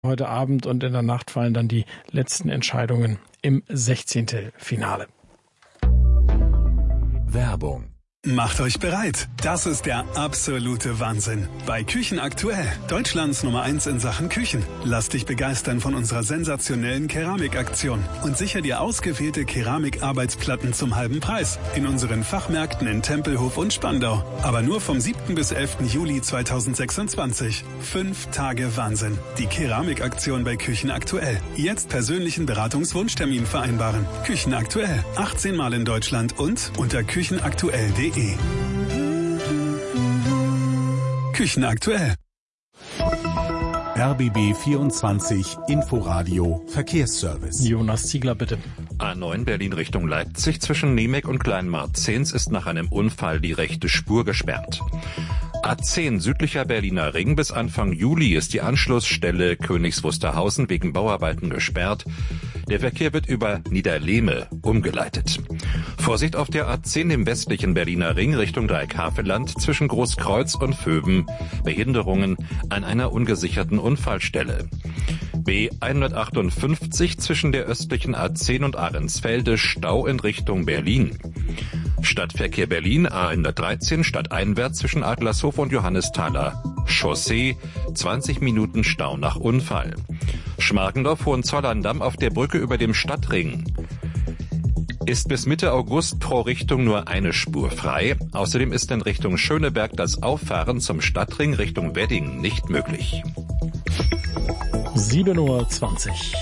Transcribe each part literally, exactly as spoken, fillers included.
Heute Abend und in der Nacht fallen dann die letzten Entscheidungen im sechzehnten Finale. Werbung. Macht euch bereit. Das ist der absolute Wahnsinn. Bei Küchen aktuell. Deutschlands Nummer eins in Sachen Küchen. Lass dich begeistern von unserer sensationellen Keramikaktion und sicher dir ausgewählte Keramikarbeitsplatten zum halben Preis in unseren Fachmärkten in Tempelhof und Spandau. Aber nur vom siebten bis elften Juli zweitausendsechsundzwanzig. Fünf Tage Wahnsinn. Die Keramikaktion bei Küchen aktuell. Jetzt persönlichen Beratungswunschtermin vereinbaren. Küchen aktuell. achtzehn Mal in Deutschland und unter küchenaktuell punkt de. Küchen aktuell. R B B vierundzwanzig Inforadio Verkehrsservice. Jonas Ziegler, bitte. A neun Berlin Richtung Leipzig zwischen Nemec und Kleinmarzens ist nach einem Unfall die rechte Spur gesperrt. A zehn südlicher Berliner Ring bis Anfang Juli ist die Anschlussstelle Königs Wusterhausen wegen Bauarbeiten gesperrt. Der Verkehr wird über Niederlehme umgeleitet. Vorsicht auf der A zehn im westlichen Berliner Ring Richtung Dreieckhaveland zwischen Großkreuz und Vöben. Behinderungen an einer ungesicherten Unfallstelle. B hundertachtundfünfzig zwischen der östlichen A zehn und Ahrensfelde Stau in Richtung Berlin. Stadtverkehr Berlin A hundertdreizehn stadteinwärts zwischen Adlershof und Johannesthaler Chaussee, zwanzig Minuten Stau nach Unfall. Schmargendorf Hohenzollern-Damm auf der Brücke über dem Stadtring ist bis Mitte August pro Richtung nur eine Spur frei. Außerdem ist in Richtung Schöneberg das Auffahren zum Stadtring Richtung Wedding nicht möglich. sieben Uhr zwanzig.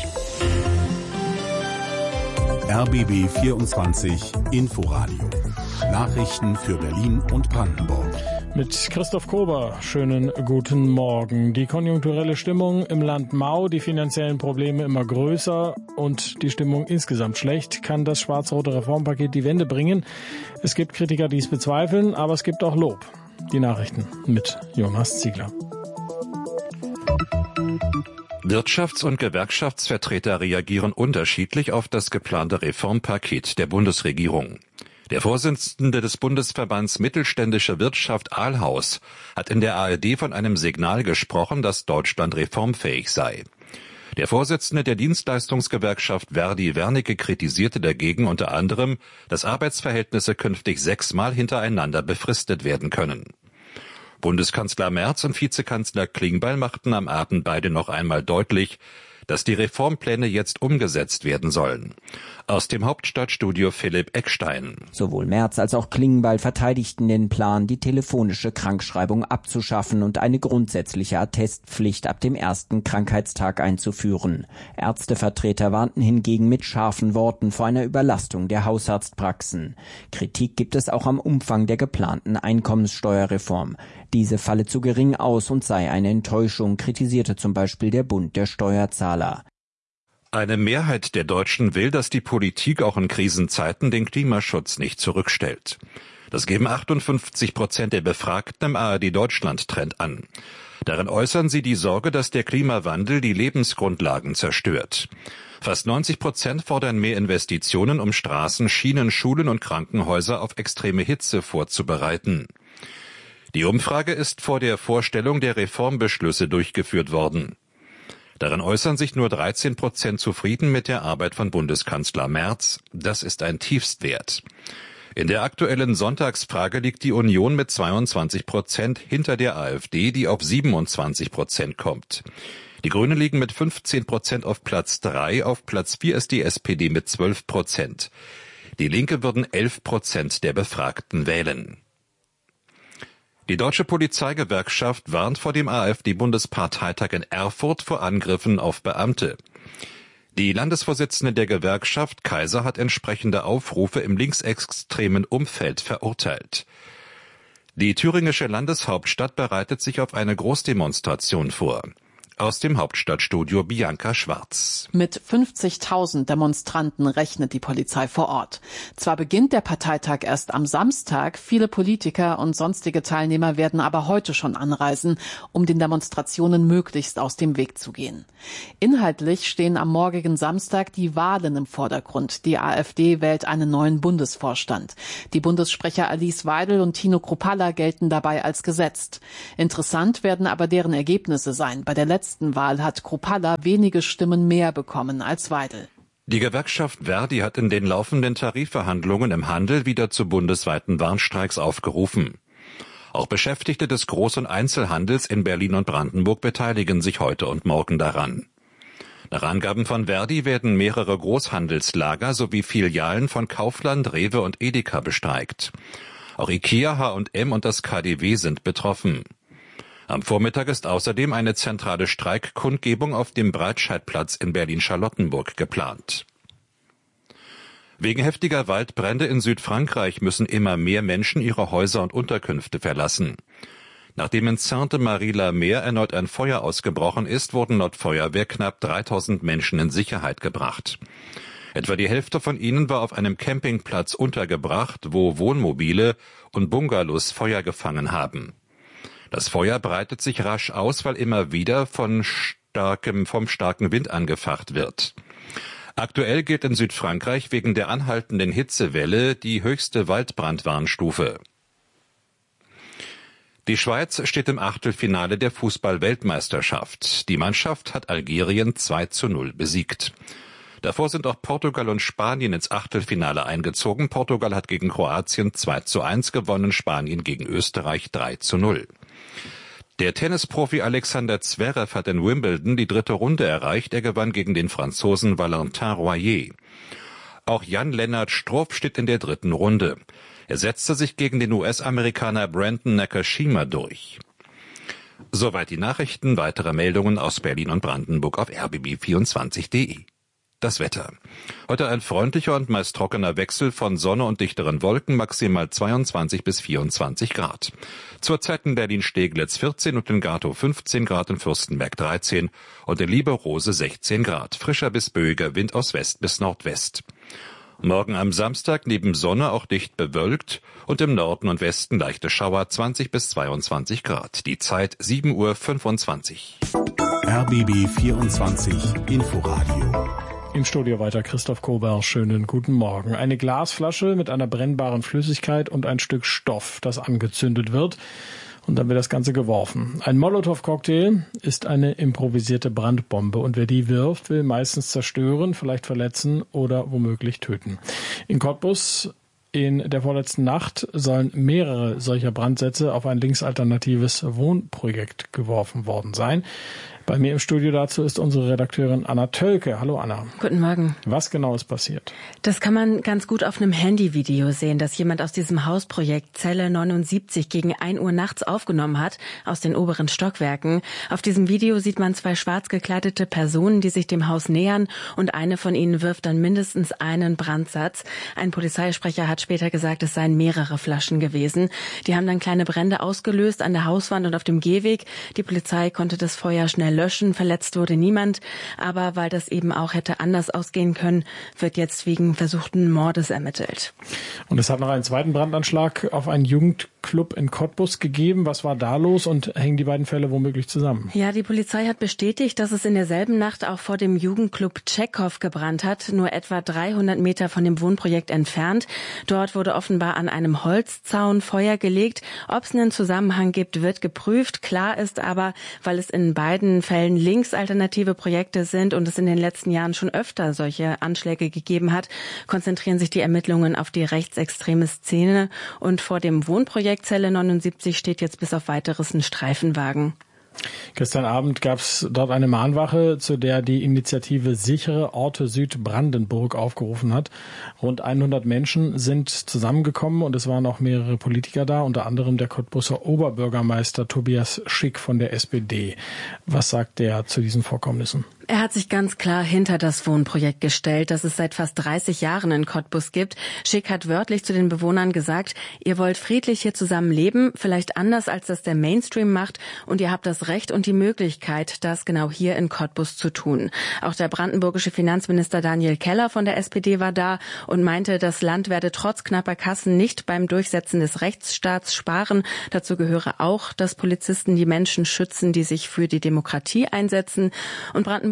R B B vierundzwanzig Inforadio. Nachrichten für Berlin und Brandenburg. Mit Christoph Kober, schönen guten Morgen. Die konjunkturelle Stimmung im Land mau, die finanziellen Probleme immer größer und die Stimmung insgesamt schlecht. Kann das schwarz-rote Reformpaket die Wende bringen? Es gibt Kritiker, die es bezweifeln, aber es gibt auch Lob. Die Nachrichten mit Jonas Ziegler. Wirtschafts- und Gewerkschaftsvertreter reagieren unterschiedlich auf das geplante Reformpaket der Bundesregierung. Der Vorsitzende des Bundesverbands Mittelständische Wirtschaft Ahlhaus hat in der A R D von einem Signal gesprochen, dass Deutschland reformfähig sei. Der Vorsitzende der Dienstleistungsgewerkschaft Verdi Wernicke kritisierte dagegen unter anderem, dass Arbeitsverhältnisse künftig sechsmal hintereinander befristet werden können. Bundeskanzler Merz und Vizekanzler Klingbeil machten am Abend beide noch einmal deutlich, dass die Reformpläne jetzt umgesetzt werden sollen. Aus dem Hauptstadtstudio Philipp Eckstein. Sowohl Merz als auch Klingbeil verteidigten den Plan, die telefonische Krankschreibung abzuschaffen und eine grundsätzliche Attestpflicht ab dem ersten Krankheitstag einzuführen. Ärztevertreter warnten hingegen mit scharfen Worten vor einer Überlastung der Hausarztpraxen. Kritik gibt es auch am Umfang der geplanten Einkommenssteuerreform. Diese falle zu gering aus und sei eine Enttäuschung, kritisierte zum Beispiel der Bund der Steuerzahler. Eine Mehrheit der Deutschen will, dass die Politik auch in Krisenzeiten den Klimaschutz nicht zurückstellt. Das geben achtundfünfzig Prozent der Befragten im A R D Deutschland-Trend an. Darin äußern sie die Sorge, dass der Klimawandel die Lebensgrundlagen zerstört. Fast neunzig Prozent fordern mehr Investitionen, um Straßen, Schienen, Schulen und Krankenhäuser auf extreme Hitze vorzubereiten. Die Umfrage ist vor der Vorstellung der Reformbeschlüsse durchgeführt worden. Darin äußern sich nur dreizehn Prozent zufrieden mit der Arbeit von Bundeskanzler Merz. Das ist ein Tiefstwert. In der aktuellen Sonntagsfrage liegt die Union mit zweiundzwanzig Prozent hinter der AfD, die auf siebenundzwanzig Prozent kommt. Die Grünen liegen mit fünfzehn Prozent auf Platz drei, auf Platz vier ist die S P D mit zwölf Prozent. Die Linke würden elf Prozent der Befragten wählen. Die Deutsche Polizeigewerkschaft warnt vor dem AfD-Bundesparteitag in Erfurt vor Angriffen auf Beamte. Die Landesvorsitzende der Gewerkschaft, Kaiser, hat entsprechende Aufrufe im linksextremen Umfeld verurteilt. Die thüringische Landeshauptstadt bereitet sich auf eine Großdemonstration vor. Aus dem Hauptstadtstudio Bianca Schwarz. Mit fünfzigtausend Demonstranten rechnet die Polizei vor Ort. Zwar beginnt der Parteitag erst am Samstag, viele Politiker und sonstige Teilnehmer werden aber heute schon anreisen, um den Demonstrationen möglichst aus dem Weg zu gehen. Inhaltlich stehen am morgigen Samstag die Wahlen im Vordergrund. Die AfD wählt einen neuen Bundesvorstand. Die Bundessprecher Alice Weidel und Tino Kruppalla gelten dabei als gesetzt. Interessant werden aber deren Ergebnisse sein. Bei der letzten letzten Wahl hat Kruppalla wenige Stimmen mehr bekommen als Weidel. Die Gewerkschaft Verdi hat in den laufenden Tarifverhandlungen im Handel wieder zu bundesweiten Warnstreiks aufgerufen. Auch Beschäftigte des Groß- und Einzelhandels in Berlin und Brandenburg beteiligen sich heute und morgen daran. Nach Angaben von Verdi werden mehrere Großhandelslager sowie Filialen von Kaufland, Rewe und Edeka bestreikt. Auch IKEA, H und M und das K D W sind betroffen. Am Vormittag ist außerdem eine zentrale Streikkundgebung auf dem Breitscheidplatz in Berlin-Charlottenburg geplant. Wegen heftiger Waldbrände in Südfrankreich müssen immer mehr Menschen ihre Häuser und Unterkünfte verlassen. Nachdem in Sainte-Marie-la-Mer erneut ein Feuer ausgebrochen ist, wurden laut Feuerwehr knapp dreitausend Menschen in Sicherheit gebracht. Etwa die Hälfte von ihnen war auf einem Campingplatz untergebracht, wo Wohnmobile und Bungalows Feuer gefangen haben. Das Feuer breitet sich rasch aus, weil immer wieder von starkem, vom starken Wind angefacht wird. Aktuell gilt in Südfrankreich wegen der anhaltenden Hitzewelle die höchste Waldbrandwarnstufe. Die Schweiz steht im Achtelfinale der Fußball-Weltmeisterschaft. Die Mannschaft hat Algerien zwei zu null besiegt. Davor sind auch Portugal und Spanien ins Achtelfinale eingezogen. Portugal hat gegen Kroatien zwei zu eins gewonnen, Spanien gegen Österreich drei zu null. Der Tennisprofi Alexander Zverev hat in Wimbledon die dritte Runde erreicht. Er gewann gegen den Franzosen Valentin Royer. Auch Jan-Lennart Struff steht in der dritten Runde. Er setzte sich gegen den U S-Amerikaner Brandon Nakashima durch. Soweit die Nachrichten. Weitere Meldungen aus Berlin und Brandenburg auf r b b vierundzwanzig punkt d e. Das Wetter. Heute ein freundlicher und meist trockener Wechsel von Sonne und dichteren Wolken, maximal zweiundzwanzig bis vierundzwanzig Grad. Zurzeit in Berlin-Steglitz vierzehn und in Gatow fünfzehn Grad, in Fürstenberg dreizehn und in Lieberose sechzehn Grad. Frischer bis böiger Wind aus West bis Nordwest. Morgen am Samstag neben Sonne auch dicht bewölkt und im Norden und Westen leichte Schauer, zwanzig bis zweiundzwanzig Grad. Die Zeit sieben Uhr fünfundzwanzig. R B B vierundzwanzig Inforadio. Im Studio weiter Christoph Kober. Schönen guten Morgen. Eine Glasflasche mit einer brennbaren Flüssigkeit und ein Stück Stoff, das angezündet wird. Und dann wird das Ganze geworfen. Ein Molotow-Cocktail ist eine improvisierte Brandbombe. Und wer die wirft, will meistens zerstören, vielleicht verletzen oder womöglich töten. In Cottbus in der vorletzten Nacht sollen mehrere solcher Brandsätze auf ein linksalternatives Wohnprojekt geworfen worden sein. Bei mir im Studio dazu ist unsere Redakteurin Anna Tölke. Hallo Anna. Guten Morgen. Was genau ist passiert? Das kann man ganz gut auf einem Handyvideo sehen, das jemand aus diesem Hausprojekt Zelle neunundsiebzig gegen ein Uhr nachts aufgenommen hat, aus den oberen Stockwerken. Auf diesem Video sieht man zwei schwarz gekleidete Personen, die sich dem Haus nähern, und eine von ihnen wirft dann mindestens einen Brandsatz. Ein Polizeisprecher hat später gesagt, es seien mehrere Flaschen gewesen. Die haben dann kleine Brände ausgelöst an der Hauswand und auf dem Gehweg. Die Polizei konnte das Feuer schnell löschen, verletzt wurde niemand, aber weil das eben auch hätte anders ausgehen können, wird jetzt wegen versuchten Mordes ermittelt. Und es hat noch einen zweiten Brandanschlag auf einen Jugendclub in Cottbus gegeben. Was war da los und hängen die beiden Fälle womöglich zusammen? Ja, die Polizei hat bestätigt, dass es in derselben Nacht auch vor dem Jugendclub Tschechow gebrannt hat, nur etwa dreihundert Meter von dem Wohnprojekt entfernt. Dort wurde offenbar an einem Holzzaun Feuer gelegt. Ob es einen Zusammenhang gibt, wird geprüft. Klar ist aber, weil es in beiden Fällen linksalternative Projekte sind und es in den letzten Jahren schon öfter solche Anschläge gegeben hat, konzentrieren sich die Ermittlungen auf die rechtsextreme Szene. Und vor dem Wohnprojekt Zelle neunundsiebzig steht jetzt bis auf weiteres ein Streifenwagen. Gestern Abend gab es dort eine Mahnwache, zu der die Initiative Sichere Orte Südbrandenburg aufgerufen hat. Rund hundert Menschen sind zusammengekommen und es waren auch mehrere Politiker da, unter anderem der Cottbuser Oberbürgermeister Tobias Schick von der S P D. Was sagt der zu diesen Vorkommnissen? Er hat sich ganz klar hinter das Wohnprojekt gestellt, das es seit fast dreißig Jahren in Cottbus gibt. Schick hat wörtlich zu den Bewohnern gesagt, ihr wollt friedlich hier zusammen leben, vielleicht anders als das der Mainstream macht, und ihr habt das Recht und die Möglichkeit, das genau hier in Cottbus zu tun. Auch der brandenburgische Finanzminister Daniel Keller von der S P D war da und meinte, das Land werde trotz knapper Kassen nicht beim Durchsetzen des Rechtsstaats sparen. Dazu gehöre auch, dass Polizisten die Menschen schützen, die sich für die Demokratie einsetzen. Und Brandenburg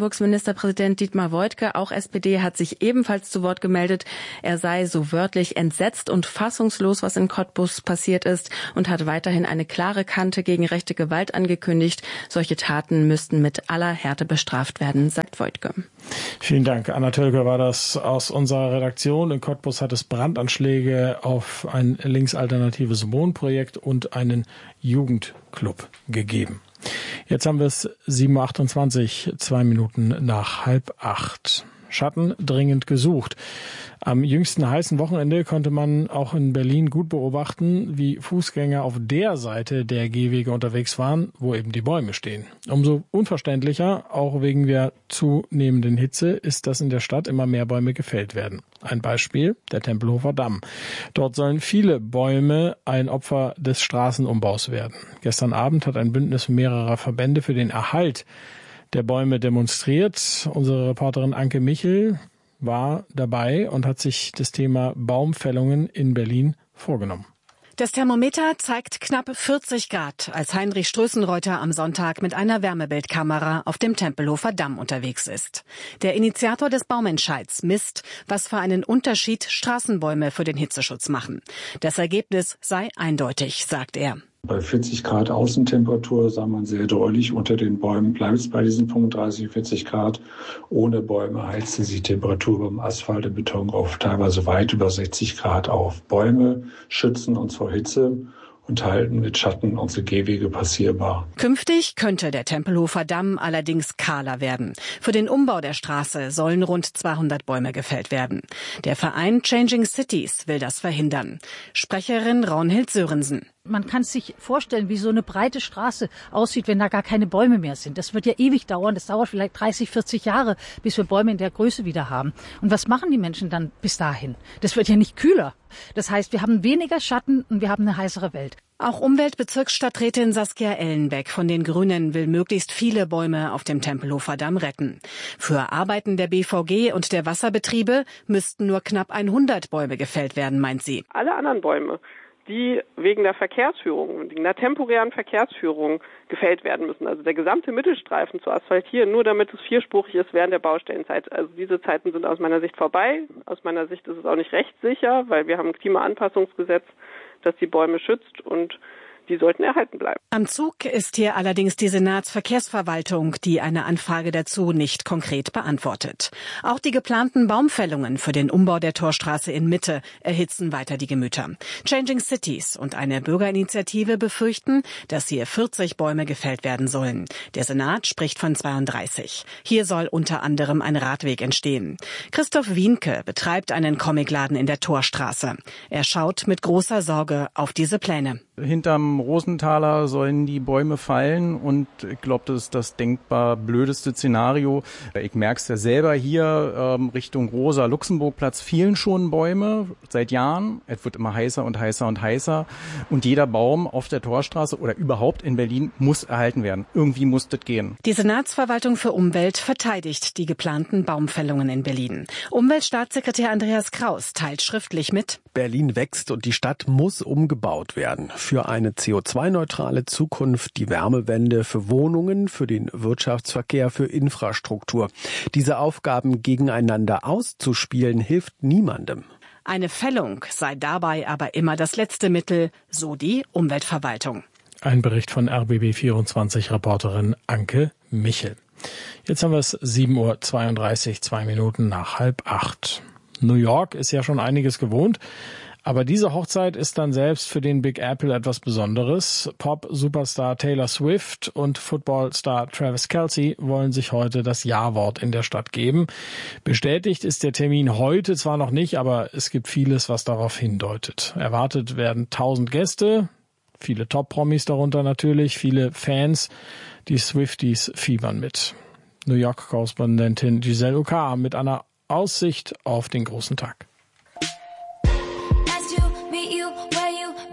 Brandenburgs Ministerpräsident Dietmar Woidke, auch S P D, hat sich ebenfalls zu Wort gemeldet. Er sei so wörtlich entsetzt und fassungslos, was in Cottbus passiert ist, und hat weiterhin eine klare Kante gegen rechte Gewalt angekündigt. Solche Taten müssten mit aller Härte bestraft werden, sagt Woidke. Vielen Dank. Anna Tölke war das aus unserer Redaktion. In Cottbus hat es Brandanschläge auf ein linksalternatives Wohnprojekt und einen Jugendclub gegeben. Jetzt haben wir es sieben Uhr achtundzwanzig, zwei Minuten nach halb acht. Schatten dringend gesucht. Am jüngsten heißen Wochenende konnte man auch in Berlin gut beobachten, wie Fußgänger auf der Seite der Gehwege unterwegs waren, wo eben die Bäume stehen. Umso unverständlicher, auch wegen der zunehmenden Hitze, ist, dass in der Stadt immer mehr Bäume gefällt werden. Ein Beispiel, der Tempelhofer Damm. Dort sollen viele Bäume ein Opfer des Straßenumbaus werden. Gestern Abend hat ein Bündnis mehrerer Verbände für den Erhalt der Bäume demonstriert. Unsere Reporterin Anke Michel war dabei und hat sich das Thema Baumfällungen in Berlin vorgenommen. Das Thermometer zeigt knapp vierzig Grad, als Heinrich Strößenreuter am Sonntag mit einer Wärmebildkamera auf dem Tempelhofer Damm unterwegs ist. Der Initiator des Baumentscheids misst, was für einen Unterschied Straßenbäume für den Hitzeschutz machen. Das Ergebnis sei eindeutig, sagt er. Bei vierzig Grad Außentemperatur sah man sehr deutlich, unter den Bäumen bleibt es bei diesen fünfunddreißig, vierzig Grad. Ohne Bäume heizte sich die Temperatur beim Asphalt und Beton auf teilweise weit über sechzig Grad auf. Bäume schützen uns vor Hitze und halten mit Schatten unsere Gehwege passierbar. Künftig könnte der Tempelhofer Damm allerdings kahler werden. Für den Umbau der Straße sollen rund zweihundert Bäume gefällt werden. Der Verein Changing Cities will das verhindern. Sprecherin Raunhild Sörensen. Man kann sich vorstellen, wie so eine breite Straße aussieht, wenn da gar keine Bäume mehr sind. Das wird ja ewig dauern. Das dauert vielleicht dreißig, vierzig Jahre, bis wir Bäume in der Größe wieder haben. Und was machen die Menschen dann bis dahin? Das wird ja nicht kühler. Das heißt, wir haben weniger Schatten und wir haben eine heißere Welt. Auch Umweltbezirksstadträtin Saskia Ellenbeck von den Grünen will möglichst viele Bäume auf dem Tempelhofer Damm retten. Für Arbeiten der B V G und der Wasserbetriebe müssten nur knapp hundert Bäume gefällt werden, meint sie. Alle anderen Bäume, die wegen der Verkehrsführung, wegen der temporären Verkehrsführung gefällt werden müssen. Also der gesamte Mittelstreifen zu asphaltieren, nur damit es vierspurig ist während der Baustellenzeit. Also diese Zeiten sind aus meiner Sicht vorbei. Aus meiner Sicht ist es auch nicht rechtssicher, weil wir haben ein Klimaanpassungsgesetz, das die Bäume schützt, und die sollten erhalten bleiben. Am Zug ist hier allerdings die Senatsverkehrsverwaltung, die eine Anfrage dazu nicht konkret beantwortet. Auch die geplanten Baumfällungen für den Umbau der Torstraße in Mitte erhitzen weiter die Gemüter. Changing Cities und eine Bürgerinitiative befürchten, dass hier vierzig Bäume gefällt werden sollen. Der Senat spricht von zweiunddreißig. Hier soll unter anderem ein Radweg entstehen. Christoph Wienke betreibt einen Comicladen in der Torstraße. Er schaut mit großer Sorge auf diese Pläne. Hinterm Rosenthaler sollen die Bäume fallen und ich glaube, das ist das denkbar blödeste Szenario. Ich merke es ja selber hier ähm, Richtung Rosa-Luxemburg-Platz fehlen schon Bäume seit Jahren. Es wird immer heißer und heißer und heißer und jeder Baum auf der Torstraße oder überhaupt in Berlin muss erhalten werden. Irgendwie muss das gehen. Die Senatsverwaltung für Umwelt verteidigt die geplanten Baumfällungen in Berlin. Umweltstaatssekretär Andreas Kraus teilt schriftlich mit: Berlin wächst und die Stadt muss umgebaut werden. Für eine C O zwei neutrale Zukunft, die Wärmewende, für Wohnungen, für den Wirtschaftsverkehr, für Infrastruktur. Diese Aufgaben gegeneinander auszuspielen, hilft niemandem. Eine Fällung sei dabei aber immer das letzte Mittel, so die Umweltverwaltung. Ein Bericht von R B B vierundzwanzig Reporterin Anke Michel. Jetzt haben wir es sieben Uhr zweiunddreißig, zwei Minuten nach halb acht. New York ist ja schon einiges gewohnt. Aber diese Hochzeit ist dann selbst für den Big Apple etwas Besonderes. Pop-Superstar Taylor Swift und Football-Star Travis Kelce wollen sich heute das Ja-Wort in der Stadt geben. Bestätigt ist der Termin heute zwar noch nicht, aber es gibt vieles, was darauf hindeutet. Erwartet werden tausend Gäste, viele Top-Promis darunter natürlich, viele Fans. Die Swifties fiebern mit. New York-Korrespondentin Giselle Ucar mit einer Aussicht auf den großen Tag. Meet you where you been.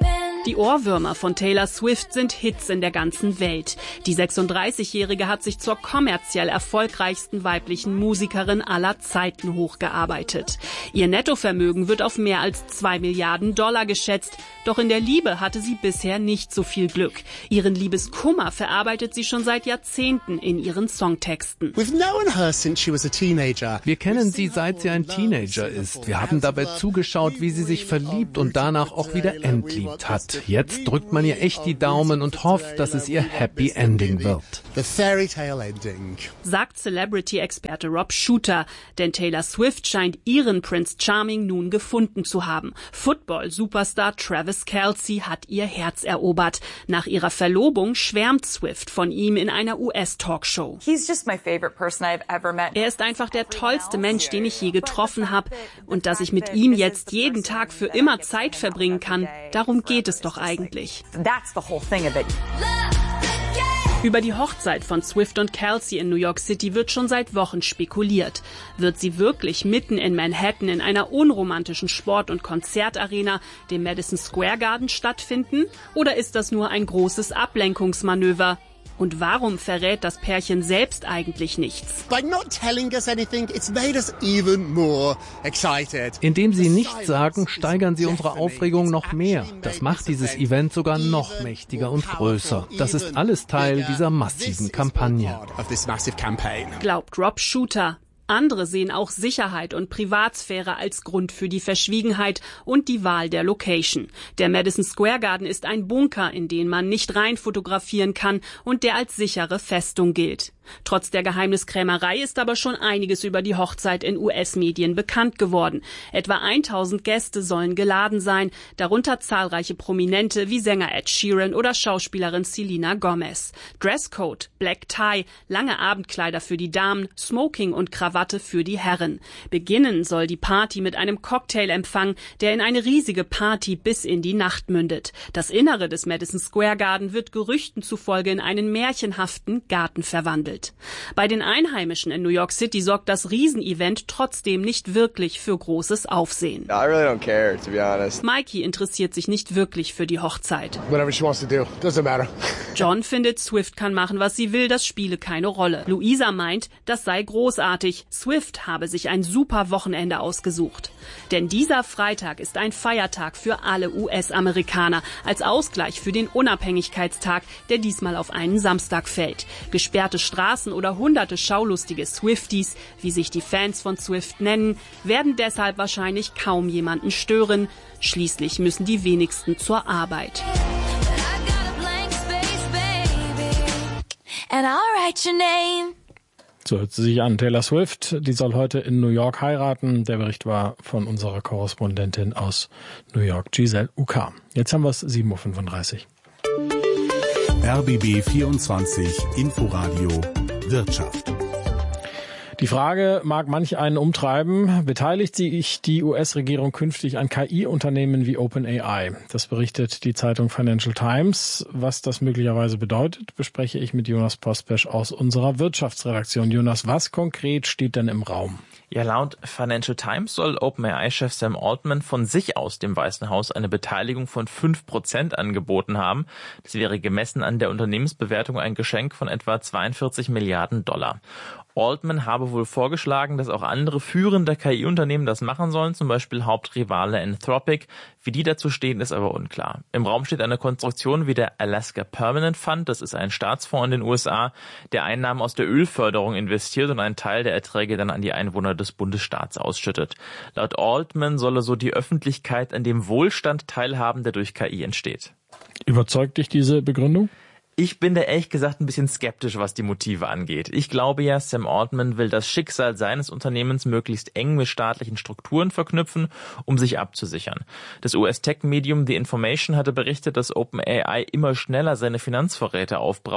Die Ohrwürmer von Taylor Swift sind Hits in der ganzen Welt. Die sechsunddreißigjährige hat sich zur kommerziell erfolgreichsten weiblichen Musikerin aller Zeiten hochgearbeitet. Ihr Nettovermögen wird auf mehr als zwei Milliarden Dollar geschätzt. Doch in der Liebe hatte sie bisher nicht so viel Glück. Ihren Liebeskummer verarbeitet sie schon seit Jahrzehnten in ihren Songtexten. Wir kennen sie, seit sie ein Teenager ist. Wir haben dabei zugeschaut, wie sie sich verliebt und danach auch wieder entliebt hat. Jetzt drückt man ihr echt die Daumen und hofft, dass es ihr Happy Ending wird. Sagt Celebrity-Experte Rob Shooter. Denn Taylor Swift scheint ihren Prince Charming nun gefunden zu haben. Football-Superstar Travis Kelce hat ihr Herz erobert. Nach ihrer Verlobung schwärmt Swift von ihm in einer U S-Talkshow. Er ist einfach der tollste Mensch, den ich je getroffen habe. Und dass ich mit ihm jetzt jeden Tag für immer Zeit verbringen kann, darum geht es doch eigentlich. Über die Hochzeit von Swift und Kelce in New York City wird schon seit Wochen spekuliert. Wird sie wirklich mitten in Manhattan in einer unromantischen Sport- und Konzertarena, dem Madison Square Garden, stattfinden? Oder ist das nur ein großes Ablenkungsmanöver? Und warum verrät das Pärchen selbst eigentlich nichts? Indem sie nichts sagen, steigern sie unsere Aufregung noch mehr. Das macht dieses Event sogar noch mächtiger und größer. Das ist alles Teil dieser massiven Kampagne. Glaubt Rob Shooter. Andere sehen auch Sicherheit und Privatsphäre als Grund für die Verschwiegenheit und die Wahl der Location. Der Madison Square Garden ist ein Bunker, in den man nicht rein fotografieren kann und der als sichere Festung gilt. Trotz der Geheimniskrämerei ist aber schon einiges über die Hochzeit in U S-Medien bekannt geworden. Etwa tausend Gäste sollen geladen sein, darunter zahlreiche Prominente wie Sänger Ed Sheeran oder Schauspielerin Selena Gomez. Dresscode, Black Tie, lange Abendkleider für die Damen, Smoking und Krawatte für die Herren. Beginnen soll die Party mit einem Cocktailempfang, der in eine riesige Party bis in die Nacht mündet. Das Innere des Madison Square Garden wird Gerüchten zufolge in einen märchenhaften Garten verwandelt. Bei den Einheimischen in New York City sorgt das Riesenevent trotzdem nicht wirklich für großes Aufsehen. I really don't care, to be honest. Mikey interessiert sich nicht wirklich für die Hochzeit. Whatever she wants to do, doesn't matter. John findet, Swift kann machen, was sie will, das spiele keine Rolle. Luisa meint, das sei großartig. Swift habe sich ein super Wochenende ausgesucht. Denn dieser Freitag ist ein Feiertag für alle U S-Amerikaner, als Ausgleich für den Unabhängigkeitstag, der diesmal auf einen Samstag fällt. Gesperrte Straßen oder hunderte schaulustige Swifties, wie sich die Fans von Swift nennen, werden deshalb wahrscheinlich kaum jemanden stören. Schließlich müssen die wenigsten zur Arbeit. So hört sie sich an. Taylor Swift, die soll heute in New York heiraten. Der Bericht war von unserer Korrespondentin aus New York, Giselle Uka. Jetzt haben wir es sieben Uhr fünfunddreißig. R B B vierundzwanzig Inforadio Wirtschaft. Die Frage mag manch einen umtreiben. Beteiligt sich die U S-Regierung künftig an K I-Unternehmen wie OpenAI? Das berichtet die Zeitung Financial Times. Was das möglicherweise bedeutet, bespreche ich mit Jonas Pospesch aus unserer Wirtschaftsredaktion. Jonas, was konkret steht denn im Raum? Ja, laut Financial Times soll OpenAI-Chef Sam Altman von sich aus dem Weißen Haus eine Beteiligung von fünf Prozent angeboten haben. Das wäre gemessen an der Unternehmensbewertung ein Geschenk von etwa zweiundvierzig Milliarden Dollar. Altman habe wohl vorgeschlagen, dass auch andere führende K I-Unternehmen das machen sollen, zum Beispiel Hauptrivale Anthropic. Wie die dazu stehen, ist aber unklar. Im Raum steht eine Konstruktion wie der Alaska Permanent Fund, das ist ein Staatsfonds in den U S A, der Einnahmen aus der Ölförderung investiert und einen Teil der Erträge dann an die Einwohner des Bundesstaats ausschüttet. Laut Altman solle so die Öffentlichkeit an dem Wohlstand teilhaben, der durch K I entsteht. Überzeugt dich diese Begründung? Ich bin da ehrlich gesagt ein bisschen skeptisch, was die Motive angeht. Ich glaube ja, Sam Altman will das Schicksal seines Unternehmens möglichst eng mit staatlichen Strukturen verknüpfen, um sich abzusichern. Das U S-Tech-Medium The Information hatte berichtet, dass OpenAI immer schneller seine Finanzvorräte aufbraucht.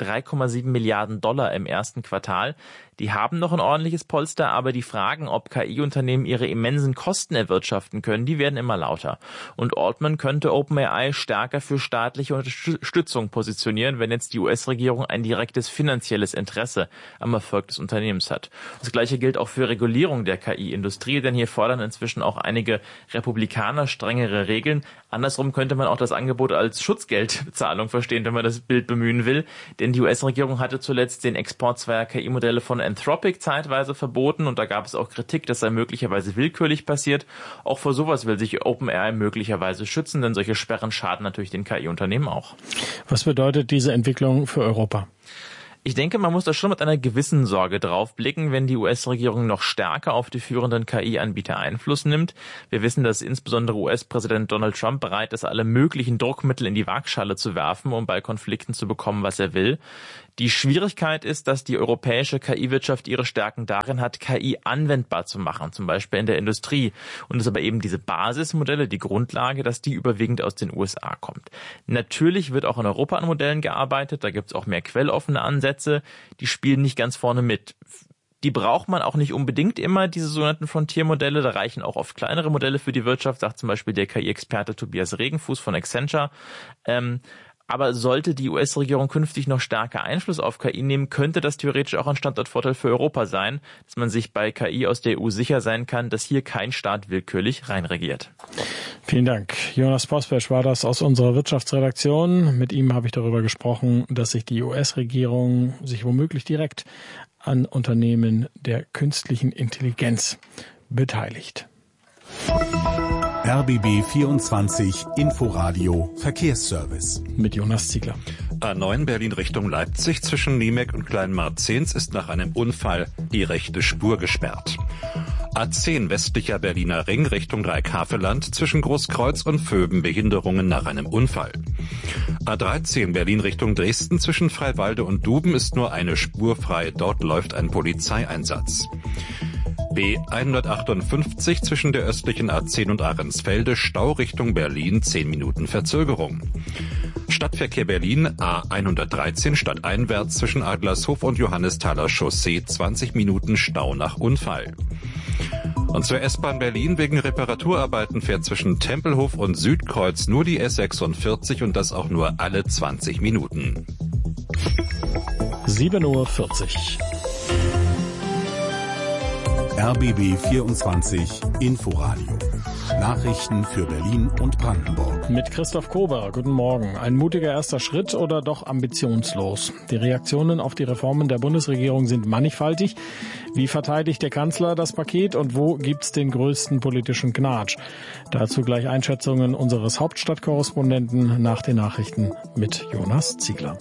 drei Komma sieben Milliarden Dollar im ersten Quartal. Die haben noch ein ordentliches Polster, aber die Fragen, ob K I-Unternehmen ihre immensen Kosten erwirtschaften können, die werden immer lauter. Und Altman könnte OpenAI stärker für staatliche Unterstützung positionieren, wenn jetzt die U S-Regierung ein direktes finanzielles Interesse am Erfolg des Unternehmens hat. Das Gleiche gilt auch für Regulierung der K I-Industrie, denn hier fordern inzwischen auch einige Republikaner strengere Regeln. Andersrum könnte man auch das Angebot als Schutzgeldbezahlung verstehen, wenn man das Bild bemühen will. Denn die U S-Regierung hatte zuletzt den Export zweier K I-Modelle von Anthropic zeitweise verboten und da gab es auch Kritik, dass sei möglicherweise willkürlich passiert. Auch vor sowas will sich OpenAI möglicherweise schützen, denn solche Sperren schaden natürlich den K I-Unternehmen auch. Was bedeutet diese Entwicklung für Europa? Ich denke, man muss da schon mit einer gewissen Sorge drauf blicken, wenn die U S-Regierung noch stärker auf die führenden K I-Anbieter Einfluss nimmt. Wir wissen, dass insbesondere U S-Präsident Donald Trump bereit ist, alle möglichen Druckmittel in die Waagschale zu werfen, um bei Konflikten zu bekommen, was er will. Die Schwierigkeit ist, dass die europäische K I-Wirtschaft ihre Stärken darin hat, K I anwendbar zu machen, zum Beispiel in der Industrie. Und es aber eben diese Basismodelle, die Grundlage, dass die überwiegend aus den U S A kommt. Natürlich wird auch in Europa an Modellen gearbeitet, da gibt es auch mehr quelloffene Ansätze, die spielen nicht ganz vorne mit. Die braucht man auch nicht unbedingt immer, diese sogenannten Frontier-Modelle. Da reichen auch oft kleinere Modelle für die Wirtschaft, sagt zum Beispiel der K I-Experte Tobias Regenfuß von Accenture. Ähm, Aber sollte die U S-Regierung künftig noch stärker Einfluss auf K I nehmen, könnte das theoretisch auch ein Standortvorteil für Europa sein, dass man sich bei K I aus der E U sicher sein kann, dass hier kein Staat willkürlich reinregiert. Vielen Dank. Jonas Pospesch war das aus unserer Wirtschaftsredaktion. Mit ihm habe ich darüber gesprochen, dass sich die U S-Regierung sich womöglich direkt an Unternehmen der künstlichen Intelligenz beteiligt. R B B vierundzwanzig Inforadio Verkehrsservice. Mit Jonas Ziegler. A neun Berlin Richtung Leipzig zwischen Niemek und Kleinmarzehns ist nach einem Unfall die rechte Spur gesperrt. A zehn westlicher Berliner Ring Richtung Dreieckhaveland zwischen Großkreuz und Vöben Behinderungen nach einem Unfall. A dreizehn Berlin Richtung Dresden zwischen Freiwalde und Duben ist nur eine Spur frei. Dort läuft ein Polizeieinsatz. B hundertachtundfünfzig zwischen der östlichen A zehn und Ahrensfelde, Stau Richtung Berlin, zehn Minuten Verzögerung. Stadtverkehr Berlin, A hundertdreizehn stadteinwärts zwischen Adlershof und Johannesthaler Chaussee, zwanzig Minuten Stau nach Unfall. Und zur S-Bahn Berlin wegen Reparaturarbeiten fährt zwischen Tempelhof und Südkreuz nur die S sechsundvierzig und das auch nur alle zwanzig Minuten. sieben Uhr vierzig. R B B vierundzwanzig Inforadio. Nachrichten für Berlin und Brandenburg. Mit Christoph Kober. Guten Morgen. Ein mutiger erster Schritt oder doch ambitionslos? Die Reaktionen auf die Reformen der Bundesregierung sind mannigfaltig. Wie verteidigt der Kanzler das Paket und wo gibt's den größten politischen Knatsch? Dazu gleich Einschätzungen unseres Hauptstadtkorrespondenten nach den Nachrichten mit Jonas Ziegler.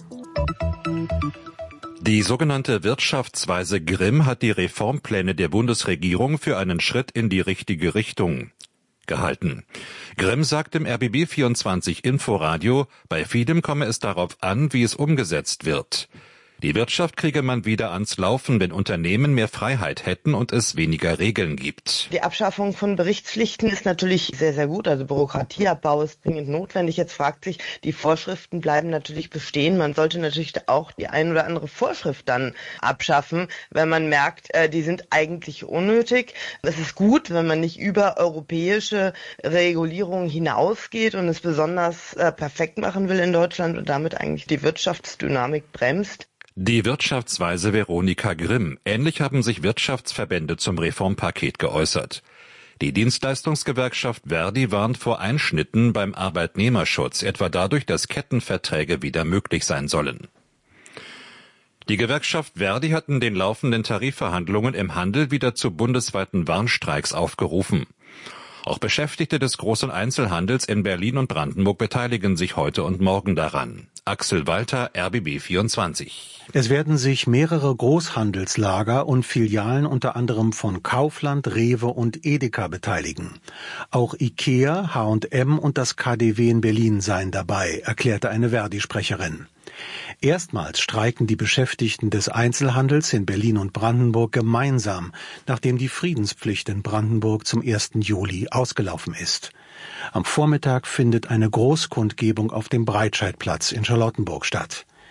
Die sogenannte Wirtschaftsweise Grimm hat die Reformpläne der Bundesregierung für einen Schritt in die richtige Richtung gehalten. Grimm sagt im R B B vierundzwanzig Inforadio, bei vielem komme es darauf an, wie es umgesetzt wird. Die Wirtschaft kriege man wieder ans Laufen, wenn Unternehmen mehr Freiheit hätten und es weniger Regeln gibt. Die Abschaffung von Berichtspflichten ist natürlich sehr, sehr gut. Also Bürokratieabbau ist dringend notwendig. Jetzt fragt sich, die Vorschriften bleiben natürlich bestehen. Man sollte natürlich auch die ein oder andere Vorschrift dann abschaffen, wenn man merkt, die sind eigentlich unnötig. Es ist gut, wenn man nicht über europäische Regulierungen hinausgeht und es besonders perfekt machen will in Deutschland und damit eigentlich die Wirtschaftsdynamik bremst. Die Wirtschaftsweise Veronika Grimm. Ähnlich haben sich Wirtschaftsverbände zum Reformpaket geäußert. Die Dienstleistungsgewerkschaft Verdi warnt vor Einschnitten beim Arbeitnehmerschutz, etwa dadurch, dass Kettenverträge wieder möglich sein sollen. Die Gewerkschaft Verdi hat in den laufenden Tarifverhandlungen im Handel wieder zu bundesweiten Warnstreiks aufgerufen. Auch Beschäftigte des großen Einzelhandels in Berlin und Brandenburg beteiligen sich heute und morgen daran. Axel Walter, R B B vierundzwanzig. Es werden sich mehrere Großhandelslager und Filialen unter anderem von Kaufland, Rewe und Edeka beteiligen. Auch Ikea, H und M und das K D W in Berlin seien dabei, erklärte eine Verdi-Sprecherin. Erstmals streiken die Beschäftigten des Einzelhandels in Berlin und Brandenburg gemeinsam, nachdem die Friedenspflicht in Brandenburg zum ersten Juli ausgelaufen ist. Am Vormittag findet eine Großkundgebung auf dem Breitscheidplatz in Charlottenburg statt.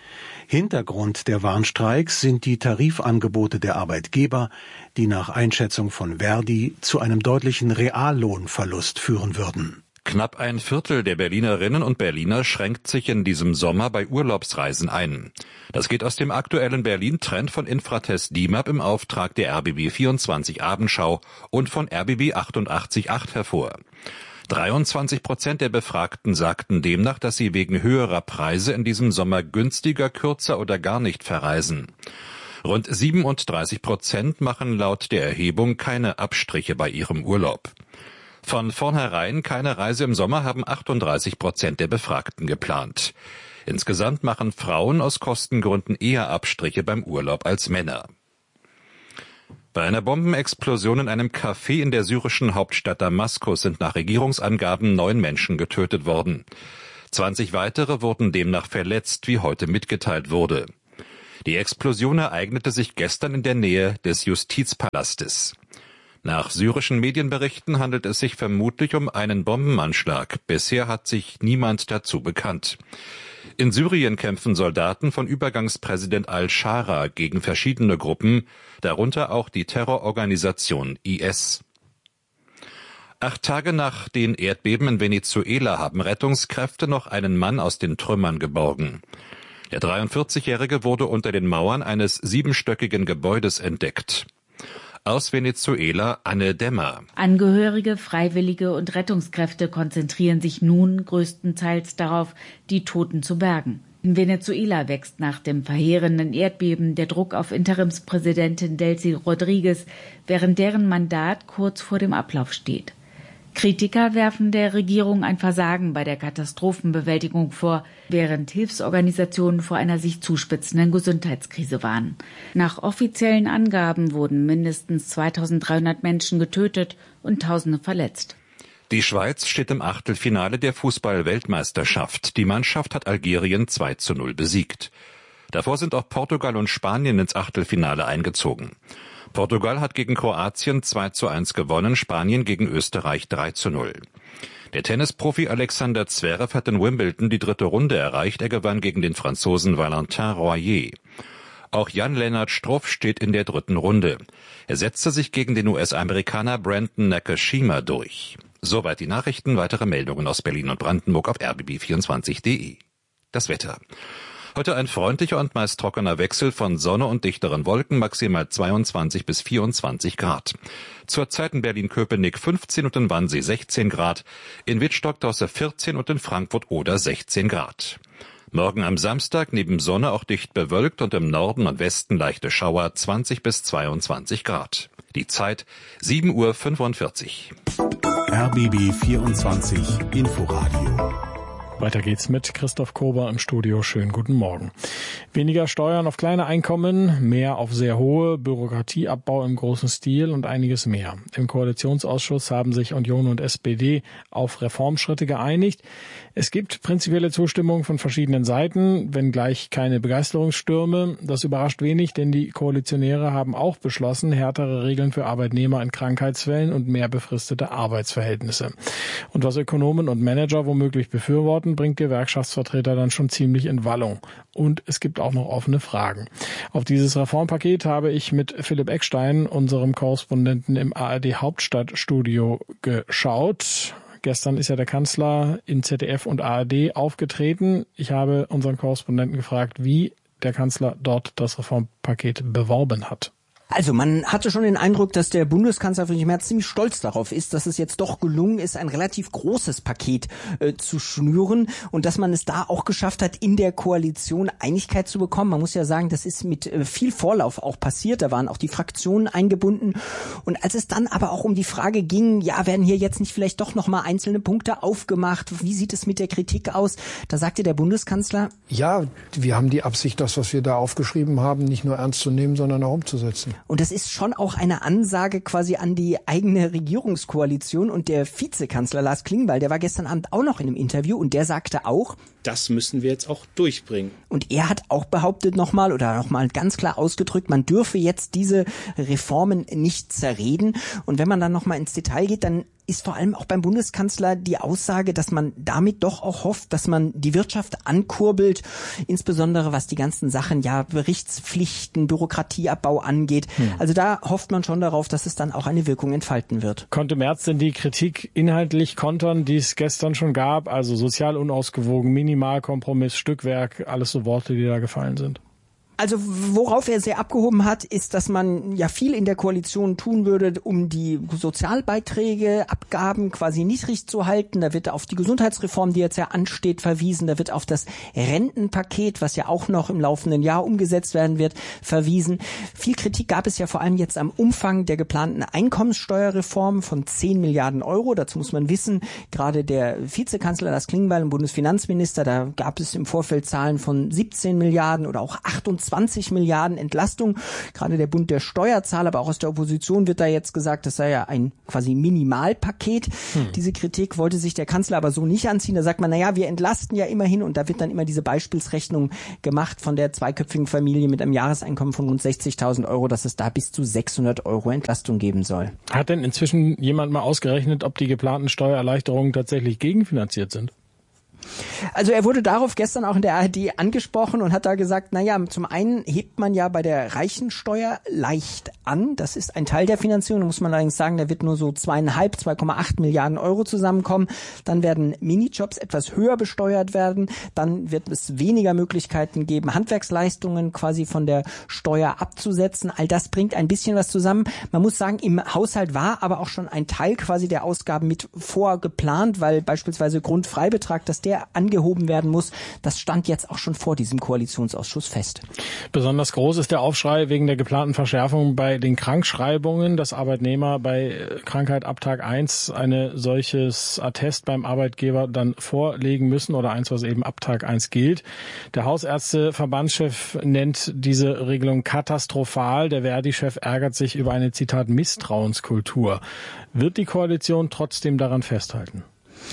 Hintergrund der Warnstreiks sind die Tarifangebote der Arbeitgeber, die nach Einschätzung von Verdi zu einem deutlichen Reallohnverlust führen würden. Knapp ein Viertel der Berlinerinnen und Berliner schränkt sich in diesem Sommer bei Urlaubsreisen ein. Das geht aus dem aktuellen Berlin-Trend von Infratest D I M A P im Auftrag der R B B vierundzwanzig Abendschau und von R B B achtundachtzig Komma acht hervor. dreiundzwanzig Prozent der Befragten sagten demnach, dass sie wegen höherer Preise in diesem Sommer günstiger, kürzer oder gar nicht verreisen. Rund siebenunddreißig Prozent machen laut der Erhebung keine Abstriche bei ihrem Urlaub. Von vornherein keine Reise im Sommer haben achtunddreißig Prozent der Befragten geplant. Insgesamt machen Frauen aus Kostengründen eher Abstriche beim Urlaub als Männer. Bei einer Bombenexplosion in einem Café in der syrischen Hauptstadt Damaskus sind nach Regierungsangaben neun Menschen getötet worden. zwanzig weitere wurden demnach verletzt, wie heute mitgeteilt wurde. Die Explosion ereignete sich gestern in der Nähe des Justizpalastes. Nach syrischen Medienberichten handelt es sich vermutlich um einen Bombenanschlag. Bisher hat sich niemand dazu bekannt. In Syrien kämpfen Soldaten von Übergangspräsident al-Shara gegen verschiedene Gruppen, darunter auch die Terrororganisation I S. Acht Tage nach den Erdbeben in Venezuela haben Rettungskräfte noch einen Mann aus den Trümmern geborgen. Der dreiundvierzigjährige wurde unter den Mauern eines siebenstöckigen Gebäudes entdeckt. Aus Venezuela Anne Dämmer. Angehörige, Freiwillige und Rettungskräfte konzentrieren sich nun größtenteils darauf, die Toten zu bergen. In Venezuela wächst nach dem verheerenden Erdbeben der Druck auf Interimspräsidentin Delcy Rodriguez, während deren Mandat kurz vor dem Ablauf steht. Kritiker werfen der Regierung ein Versagen bei der Katastrophenbewältigung vor, während Hilfsorganisationen vor einer sich zuspitzenden Gesundheitskrise warnen. Nach offiziellen Angaben wurden mindestens zweitausenddreihundert Menschen getötet und Tausende verletzt. Die Schweiz steht im Achtelfinale der Fußball-Weltmeisterschaft. Die Mannschaft hat Algerien zwei zu null besiegt. Davor sind auch Portugal und Spanien ins Achtelfinale eingezogen. Portugal hat gegen Kroatien zwei zu eins gewonnen, Spanien gegen Österreich drei zu null. Der Tennisprofi Alexander Zverev hat in Wimbledon die dritte Runde erreicht. Er gewann gegen den Franzosen Valentin Royer. Auch Jan-Lennart Struff steht in der dritten Runde. Er setzte sich gegen den U S-Amerikaner Brandon Nakashima durch. Soweit die Nachrichten. Weitere Meldungen aus Berlin und Brandenburg auf r b b vierundzwanzig punkt de. Das Wetter. Heute ein freundlicher und meist trockener Wechsel von Sonne und dichteren Wolken, maximal zweiundzwanzig bis vierundzwanzig Grad. Zurzeit in Berlin-Köpenick fünfzehn und in Wannsee sechzehn Grad, in Wittstock-Dosse vierzehn und in Frankfurt-Oder sechzehn Grad. Morgen am Samstag neben Sonne auch dicht bewölkt und im Norden und Westen leichte Schauer, zwanzig bis zweiundzwanzig Grad. Die Zeit sieben Uhr fünfundvierzig. R B B vierundzwanzig Inforadio. Weiter geht's mit Christoph Kober im Studio. Schönen guten Morgen. Weniger Steuern auf kleine Einkommen, mehr auf sehr hohe, Bürokratieabbau im großen Stil und einiges mehr. Im Koalitionsausschuss haben sich Union und S P D auf Reformschritte geeinigt. Es gibt prinzipielle Zustimmung von verschiedenen Seiten, wenngleich keine Begeisterungsstürme. Das überrascht wenig, denn die Koalitionäre haben auch beschlossen, härtere Regeln für Arbeitnehmer in Krankheitsfällen und mehr befristete Arbeitsverhältnisse. Und was Ökonomen und Manager womöglich befürworten, bringt Gewerkschaftsvertreter dann schon ziemlich in Wallung. Und es gibt auch noch offene Fragen. Auf dieses Reformpaket habe ich mit Philipp Eckstein, unserem Korrespondenten im A R D Hauptstadtstudio, geschaut. Gestern ist ja der Kanzler in Z D F und A R D aufgetreten. Ich habe unseren Korrespondenten gefragt, wie der Kanzler dort das Reformpaket beworben hat. Also man hatte schon den Eindruck, dass der Bundeskanzler Friedrich Merz ziemlich stolz darauf ist, dass es jetzt doch gelungen ist, ein relativ großes Paket äh, zu schnüren und dass man es da auch geschafft hat, in der Koalition Einigkeit zu bekommen. Man muss ja sagen, das ist mit äh, viel Vorlauf auch passiert. Da waren auch die Fraktionen eingebunden. Und als es dann aber auch um die Frage ging, ja, werden hier jetzt nicht vielleicht doch nochmal einzelne Punkte aufgemacht? Wie sieht es mit der Kritik aus? Da sagte der Bundeskanzler: Ja, wir haben die Absicht, das, was wir da aufgeschrieben haben, nicht nur ernst zu nehmen, sondern auch umzusetzen. Und das ist schon auch eine Ansage quasi an die eigene Regierungskoalition. Und der Vizekanzler Lars Klingbeil, der war gestern Abend auch noch in einem Interview und der sagte auch, das müssen wir jetzt auch durchbringen. Und er hat auch behauptet nochmal oder nochmal ganz klar ausgedrückt, man dürfe jetzt diese Reformen nicht zerreden. Und wenn man dann nochmal ins Detail geht, dann ist vor allem auch beim Bundeskanzler die Aussage, dass man damit doch auch hofft, dass man die Wirtschaft ankurbelt, insbesondere was die ganzen Sachen, ja, Berichtspflichten, Bürokratieabbau angeht. Hm. Also da hofft man schon darauf, dass es dann auch eine Wirkung entfalten wird. Konnte Merz denn die Kritik inhaltlich kontern, die es gestern schon gab? Also sozial unausgewogen, Minimalkompromiss, Stückwerk, alles so Worte, die da gefallen sind. Also worauf er sehr abgehoben hat, ist, dass man ja viel in der Koalition tun würde, um die Sozialbeiträge, Abgaben quasi niedrig zu halten. Da wird auf die Gesundheitsreform, die jetzt ja ansteht, verwiesen. Da wird auf das Rentenpaket, was ja auch noch im laufenden Jahr umgesetzt werden wird, verwiesen. Viel Kritik gab es ja vor allem jetzt am Umfang der geplanten Einkommenssteuerreform von zehn Milliarden Euro. Dazu muss man wissen, gerade der Vizekanzler Lars Klingbeil, Bundesfinanzminister, da gab es im Vorfeld Zahlen von siebzehn Milliarden oder auch achtundzwanzig Milliarden Entlastung. Gerade der Bund der Steuerzahler, aber auch aus der Opposition wird da jetzt gesagt, das sei ja ein quasi Minimalpaket. Hm. Diese Kritik wollte sich der Kanzler aber so nicht anziehen. Da sagt man, naja, wir entlasten ja immerhin, und da wird dann immer diese Beispielsrechnung gemacht von der zweiköpfigen Familie mit einem Jahreseinkommen von rund sechzigtausend Euro, dass es da bis zu sechshundert Euro Entlastung geben soll. Hat denn inzwischen jemand mal ausgerechnet, ob die geplanten Steuererleichterungen tatsächlich gegenfinanziert sind? Also er wurde darauf gestern auch in der A R D angesprochen und hat da gesagt, naja, zum einen hebt man ja bei der Reichensteuer leicht an. Das ist ein Teil der Finanzierung. Da muss man allerdings sagen, da wird nur so zweieinhalb, zwei Komma acht Milliarden Euro zusammenkommen. Dann werden Minijobs etwas höher besteuert werden. Dann wird es weniger Möglichkeiten geben, Handwerksleistungen quasi von der Steuer abzusetzen. All das bringt ein bisschen was zusammen. Man muss sagen, im Haushalt war aber auch schon ein Teil quasi der Ausgaben mit vorgeplant, weil beispielsweise Grundfreibetrag, dass der angehoben werden muss. Das stand jetzt auch schon vor diesem Koalitionsausschuss fest. Besonders groß ist der Aufschrei wegen der geplanten Verschärfung bei den Krankschreibungen, dass Arbeitnehmer bei Krankheit ab Tag eins eine solches Attest beim Arbeitgeber dann vorlegen müssen oder eins, was eben ab Tag eins gilt. Der Hausärzteverbandschef nennt diese Regelung katastrophal. Der Verdi-Chef ärgert sich über eine, Zitat, Misstrauenskultur. Wird die Koalition trotzdem daran festhalten?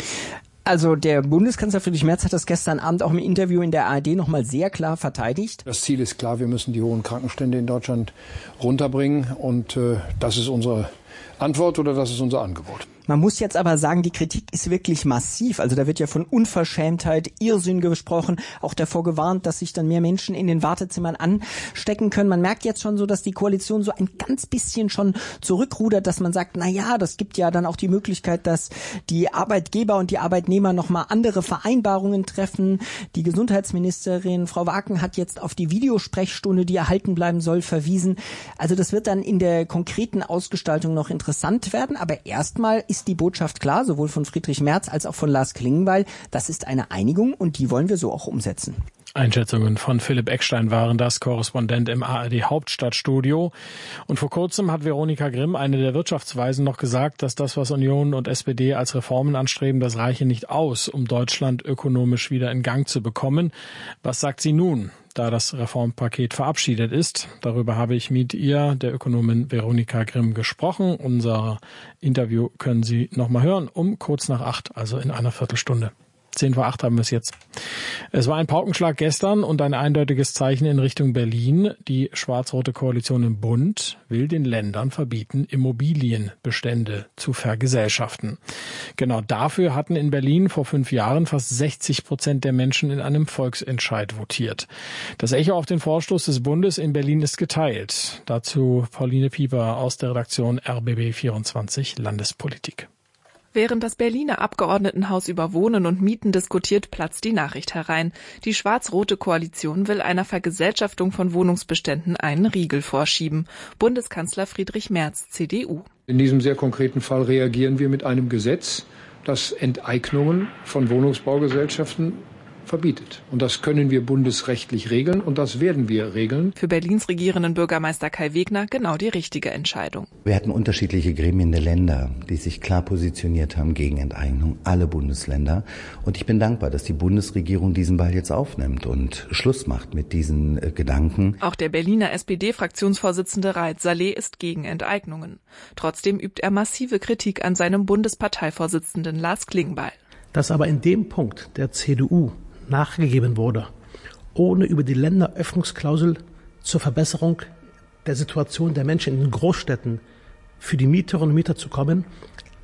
Also der Bundeskanzler Friedrich Merz hat das gestern Abend auch im Interview in der A R D nochmal sehr klar verteidigt. Das Ziel ist klar, wir müssen die hohen Krankenstände in Deutschland runterbringen, und äh, das ist unsere Antwort oder das ist unser Angebot. Man muss jetzt aber sagen, die Kritik ist wirklich massiv. Also da wird ja von Unverschämtheit, Irrsinn gesprochen, auch davor gewarnt, dass sich dann mehr Menschen in den Wartezimmern anstecken können. Man merkt jetzt schon so, dass die Koalition so ein ganz bisschen schon zurückrudert, dass man sagt, na ja, das gibt ja dann auch die Möglichkeit, dass die Arbeitgeber und die Arbeitnehmer nochmal andere Vereinbarungen treffen. Die Gesundheitsministerin Frau Wagen hat jetzt auf die Videosprechstunde, die erhalten bleiben soll, verwiesen. Also das wird dann in der konkreten Ausgestaltung noch interessant werden. Aber erstmal ist die Botschaft klar, sowohl von Friedrich Merz als auch von Lars Klingbeil. Das ist eine Einigung und die wollen wir so auch umsetzen. Einschätzungen von Philipp Eckstein waren das, Korrespondent im A R D Hauptstadtstudio. Und vor kurzem hat Veronika Grimm, eine der Wirtschaftsweisen, noch gesagt, dass das, was Union und S P D als Reformen anstreben, das reiche nicht aus, um Deutschland ökonomisch wieder in Gang zu bekommen. Was sagt sie nun, da das Reformpaket verabschiedet ist? Darüber habe ich mit ihr, der Ökonomin Veronika Grimm, gesprochen. Unser Interview können Sie noch mal hören um kurz nach acht, also in einer Viertelstunde. Zehn vor acht haben wir es jetzt. Es war ein Paukenschlag gestern und ein eindeutiges Zeichen in Richtung Berlin. Die schwarz-rote Koalition im Bund will den Ländern verbieten, Immobilienbestände zu vergesellschaften. Genau dafür hatten in Berlin vor fünf Jahren fast sechzig Prozent der Menschen in einem Volksentscheid votiert. Das Echo auf den Vorstoß des Bundes in Berlin ist geteilt. Dazu Pauline Pieper aus der Redaktion R B B vierundzwanzig Landespolitik. Während das Berliner Abgeordnetenhaus über Wohnen und Mieten diskutiert, platzt die Nachricht herein. Die schwarz-rote Koalition will einer Vergesellschaftung von Wohnungsbeständen einen Riegel vorschieben. Bundeskanzler Friedrich Merz, C D U. In diesem sehr konkreten Fall reagieren wir mit einem Gesetz, das Enteignungen von Wohnungsbaugesellschaften verbietet. Und das können wir bundesrechtlich regeln und das werden wir regeln. Für Berlins regierenden Bürgermeister Kai Wegner genau die richtige Entscheidung. Wir hatten unterschiedliche Gremien der Länder, die sich klar positioniert haben gegen Enteignung, alle Bundesländer. Und ich bin dankbar, dass die Bundesregierung diesen Ball jetzt aufnimmt und Schluss macht mit diesen äh, Gedanken. Auch der Berliner S P D-Fraktionsvorsitzende Raed Saleh ist gegen Enteignungen. Trotzdem übt er massive Kritik an seinem Bundesparteivorsitzenden Lars Klingbeil. Dass aber in dem Punkt der C D U nachgegeben wurde, ohne über die Länderöffnungsklausel zur Verbesserung der Situation der Menschen in den Großstädten für die Mieterinnen und Mieter zu kommen,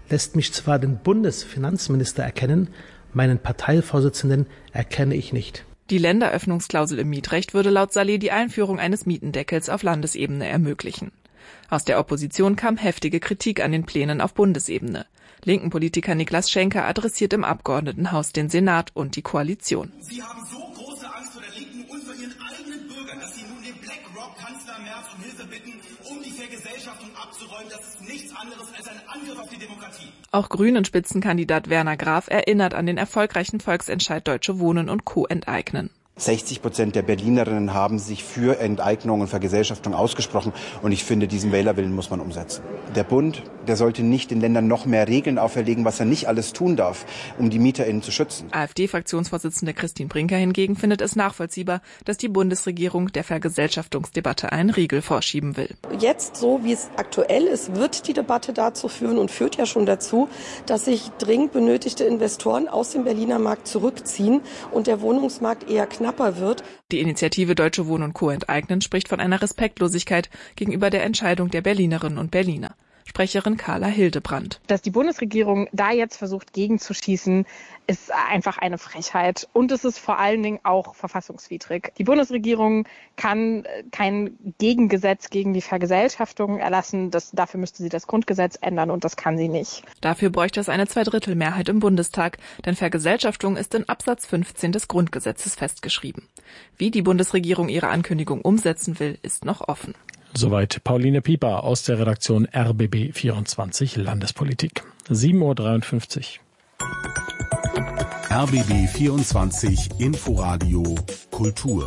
lässt mich zwar den Bundesfinanzminister erkennen, meinen Parteivorsitzenden erkenne ich nicht. Die Länderöffnungsklausel im Mietrecht würde laut Saleh die Einführung eines Mietendeckels auf Landesebene ermöglichen. Aus der Opposition kam heftige Kritik an den Plänen auf Bundesebene. Linken Politiker Niklas Schenker adressiert im Abgeordnetenhaus den Senat und die Koalition. Sie haben so große Angst vor der Linken und vor ihren eigenen Bürgern, dass sie nun den BlackRock-Kanzler Merz um Hilfe bitten, um die Vergesellschaftung abzuräumen. Das ist nichts anderes als ein Angriff auf die Demokratie. Auch Grünen-Spitzenkandidat Werner Graf erinnert an den erfolgreichen Volksentscheid Deutsche Wohnen und Co. enteignen. sechzig Prozent der Berlinerinnen haben sich für Enteignung und Vergesellschaftung ausgesprochen. Und ich finde, diesen Wählerwillen muss man umsetzen. Der Bund, der sollte nicht den Ländern noch mehr Regeln auferlegen, was er nicht alles tun darf, um die MieterInnen zu schützen. AfD-Fraktionsvorsitzende Christine Brinker hingegen findet es nachvollziehbar, dass die Bundesregierung der Vergesellschaftungsdebatte einen Riegel vorschieben will. Jetzt, so wie es aktuell ist, wird die Debatte dazu führen und führt ja schon dazu, dass sich dringend benötigte Investoren aus dem Berliner Markt zurückziehen und der Wohnungsmarkt eher knapper wird. Die Initiative Deutsche Wohnen und Co. enteignen spricht von einer Respektlosigkeit gegenüber der Entscheidung der Berlinerinnen und Berliner. Sprecherin Carla Hildebrand. Dass die Bundesregierung da jetzt versucht, gegenzuschießen, ist einfach eine Frechheit. Und es ist vor allen Dingen auch verfassungswidrig. Die Bundesregierung kann kein Gegengesetz gegen die Vergesellschaftung erlassen. Das, dafür müsste sie das Grundgesetz ändern und das kann sie nicht. Dafür bräuchte es eine Zweidrittelmehrheit im Bundestag, denn Vergesellschaftung ist in Absatz fünfzehn des Grundgesetzes festgeschrieben. Wie die Bundesregierung ihre Ankündigung umsetzen will, ist noch offen. Soweit Pauline Pieper aus der Redaktion R B B vierundzwanzig Landespolitik. sieben Uhr dreiundfünfzig. R B B vierundzwanzig Inforadio Kultur.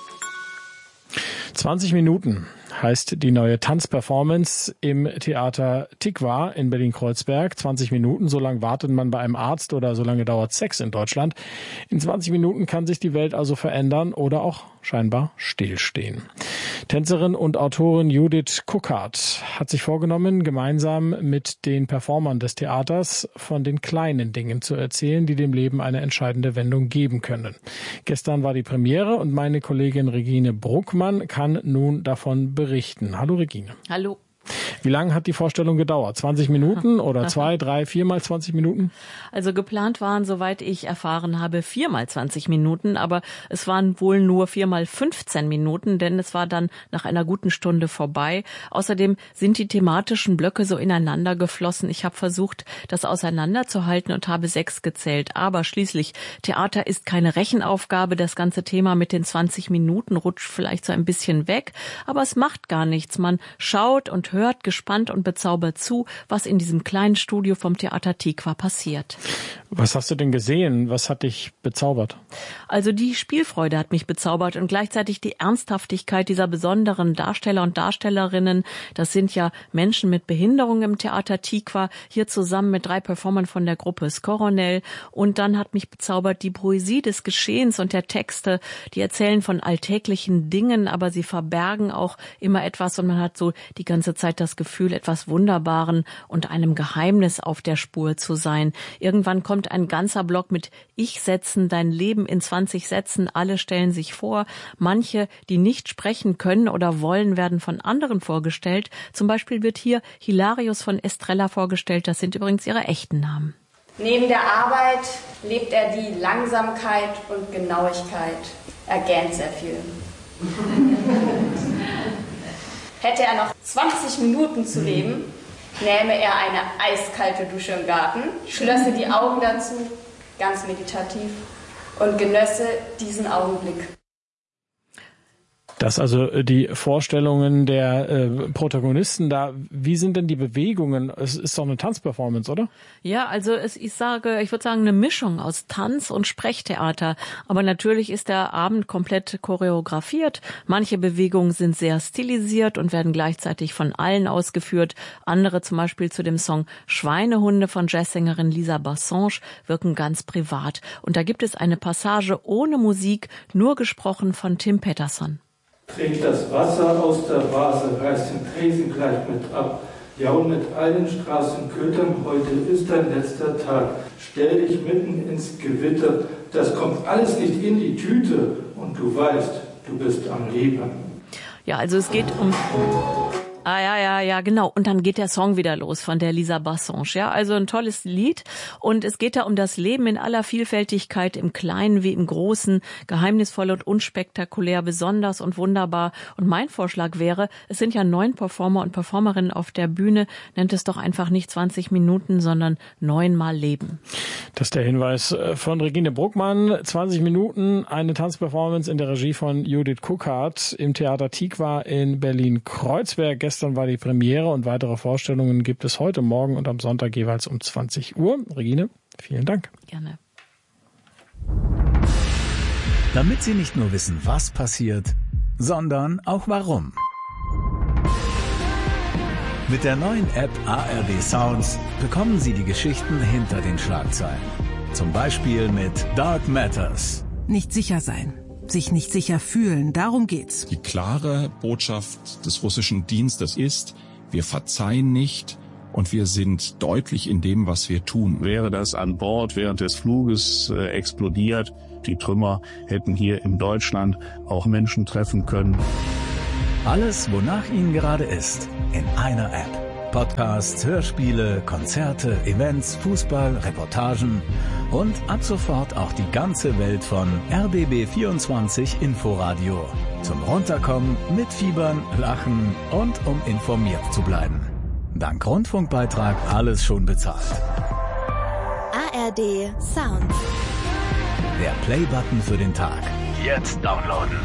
zwanzig Minuten heißt die neue Tanzperformance im Theater Tikva in Berlin-Kreuzberg. zwanzig Minuten, so lange wartet man bei einem Arzt oder so lange dauert Sex in Deutschland. In zwanzig Minuten kann sich die Welt also verändern oder auch scheinbar stillstehen. Tänzerin und Autorin Judith Kuckert hat sich vorgenommen, gemeinsam mit den Performern des Theaters von den kleinen Dingen zu erzählen, die dem Leben eine entscheidende Wendung geben können. Gestern war die Premiere und meine Kollegin Regine Bruckmann kann nun davon berichten. Hallo Regine. Hallo. Wie lange hat die Vorstellung gedauert? zwanzig Minuten oder zwei, drei, viermal zwanzig Minuten? Also geplant waren, soweit ich erfahren habe, viermal zwanzig Minuten, aber es waren wohl nur viermal fünfzehn Minuten, denn es war dann nach einer guten Stunde vorbei. Außerdem sind die thematischen Blöcke so ineinander geflossen. Ich habe versucht, das auseinanderzuhalten und habe sechs gezählt. Aber schließlich, Theater ist keine Rechenaufgabe. Das ganze Thema mit den zwanzig Minuten rutscht vielleicht so ein bisschen weg, aber es macht gar nichts. Man schaut und hört gespannt und bezaubert zu, was in diesem kleinen Studio vom Theater Tikva passiert. Was hast du denn gesehen? Was hat dich bezaubert? Also die Spielfreude hat mich bezaubert und gleichzeitig die Ernsthaftigkeit dieser besonderen Darsteller und Darstellerinnen. Das sind ja Menschen mit Behinderung im Theater Tikva, hier zusammen mit drei Performern von der Gruppe Skoronel. Und dann hat mich bezaubert die Poesie des Geschehens und der Texte. Die erzählen von alltäglichen Dingen, aber sie verbergen auch immer etwas und man hat so die ganze Zeit das Gefühl, etwas Wunderbaren und einem Geheimnis auf der Spur zu sein. Irgendwann kommt ein ganzer Block mit Ich-Sätzen, dein Leben in zwanzig Sätzen. Alle stellen sich vor. Manche, die nicht sprechen können oder wollen, werden von anderen vorgestellt. Zum Beispiel wird hier Hilarius von Estrella vorgestellt. Das sind übrigens ihre echten Namen. Neben der Arbeit lebt er die Langsamkeit und Genauigkeit. Er gähnt sehr viel. Hätte er noch zwanzig Minuten zu leben, nähme er eine eiskalte Dusche im Garten, schlösse die Augen dazu, ganz meditativ, und genösse diesen Augenblick. Das also die Vorstellungen der äh, Protagonisten da. Wie sind denn die Bewegungen? Es ist doch eine Tanzperformance, oder? Ja, also es, ich sage, ich würde sagen, eine Mischung aus Tanz und Sprechtheater. Aber natürlich ist der Abend komplett choreografiert. Manche Bewegungen sind sehr stilisiert und werden gleichzeitig von allen ausgeführt. Andere, zum Beispiel zu dem Song Schweinehunde von Jazzsängerin Lisa Bassange, wirken ganz privat. Und da gibt es eine Passage ohne Musik, nur gesprochen von Tim Petterson. Trägt das Wasser aus der Vase, reißt den Tresen gleich mit ab. Jaul mit allen Straßenkötern, heute ist dein letzter Tag. Stell dich mitten ins Gewitter, das kommt alles nicht in die Tüte. Und du weißt, du bist am Leben. Ja, also es geht um... Ah, ja, ja, ja, genau. Und dann geht der Song wieder los von der Lisa Bassange. Ja, also ein tolles Lied. Und es geht da um das Leben in aller Vielfältigkeit, im Kleinen wie im Großen, geheimnisvoll und unspektakulär, besonders und wunderbar. Und mein Vorschlag wäre, es sind ja neun Performer und Performerinnen auf der Bühne, nennt es doch einfach nicht zwanzig Minuten, sondern neunmal Leben. Das ist der Hinweis von Regine Bruckmann. zwanzig Minuten, eine Tanzperformance in der Regie von Judith Kuckhardt im Theater Tikva in Berlin-Kreuzberg. Gestern war die Premiere und weitere Vorstellungen gibt es heute Morgen und am Sonntag jeweils um zwanzig Uhr. Regine, vielen Dank. Gerne. Damit Sie nicht nur wissen, was passiert, sondern auch warum. Mit der neuen App A R D Sounds bekommen Sie die Geschichten hinter den Schlagzeilen. Zum Beispiel mit Dark Matters. Nicht sicher sein. Sich nicht sicher fühlen, darum geht's. Die klare Botschaft des russischen Dienstes ist, wir verzeihen nicht und wir sind deutlich in dem, was wir tun. Wäre das an Bord während des Fluges äh, explodiert, die Trümmer hätten hier in Deutschland auch Menschen treffen können. Alles, wonach Ihnen gerade ist, in einer App. Podcasts, Hörspiele, Konzerte, Events, Fußball, Reportagen und ab sofort auch die ganze Welt von R B B vierundzwanzig Inforadio. Zum Runterkommen, mitfiebern, lachen und um informiert zu bleiben. Dank Rundfunkbeitrag alles schon bezahlt. A R D Sound. Der Play-Button für den Tag. Jetzt downloaden.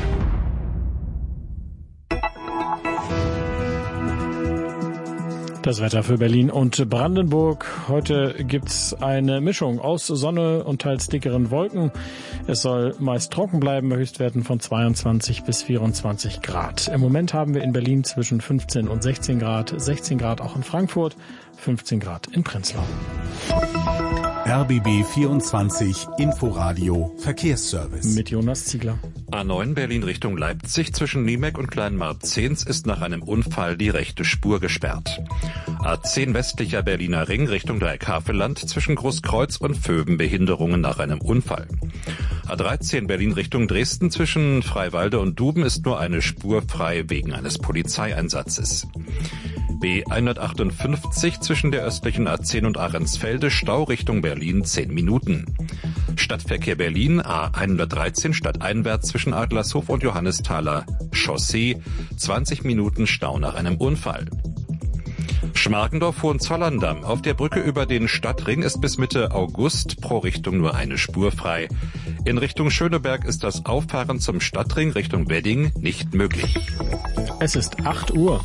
Das Wetter für Berlin und Brandenburg. Heute gibt's eine Mischung aus Sonne und teils dickeren Wolken. Es soll meist trocken bleiben bei Höchstwerten von zweiundzwanzig bis vierundzwanzig Grad. Im Moment haben wir in Berlin zwischen fünfzehn und sechzehn Grad, sechzehn Grad auch in Frankfurt, fünfzehn Grad in Prenzlau. R B B vierundzwanzig Inforadio Verkehrsservice. Mit Jonas Ziegler. A neun Berlin Richtung Leipzig zwischen Niemek und Kleinmarzens ist nach einem Unfall die rechte Spur gesperrt. A zehn westlicher Berliner Ring Richtung Dreieckhavelland zwischen Großkreuz und Vöben Behinderungen nach einem Unfall. A dreizehn Berlin Richtung Dresden zwischen Freiwalde und Duben ist nur eine Spur frei wegen eines Polizeieinsatzes. B hundertachtundfünfzig zwischen der östlichen A zehn und Ahrensfelde Stau Richtung Berlin zehn Minuten. Stadtverkehr Berlin A hundertdreizehn stadteinwärts zwischen Adlershof und Johannesthaler Chaussee zwanzig Minuten Stau nach einem Unfall. Schmargendorf-Hohenzollern-Damm. Auf der Brücke über den Stadtring ist bis Mitte August pro Richtung nur eine Spur frei. In Richtung Schöneberg ist das Auffahren zum Stadtring Richtung Wedding nicht möglich. Es ist acht Uhr.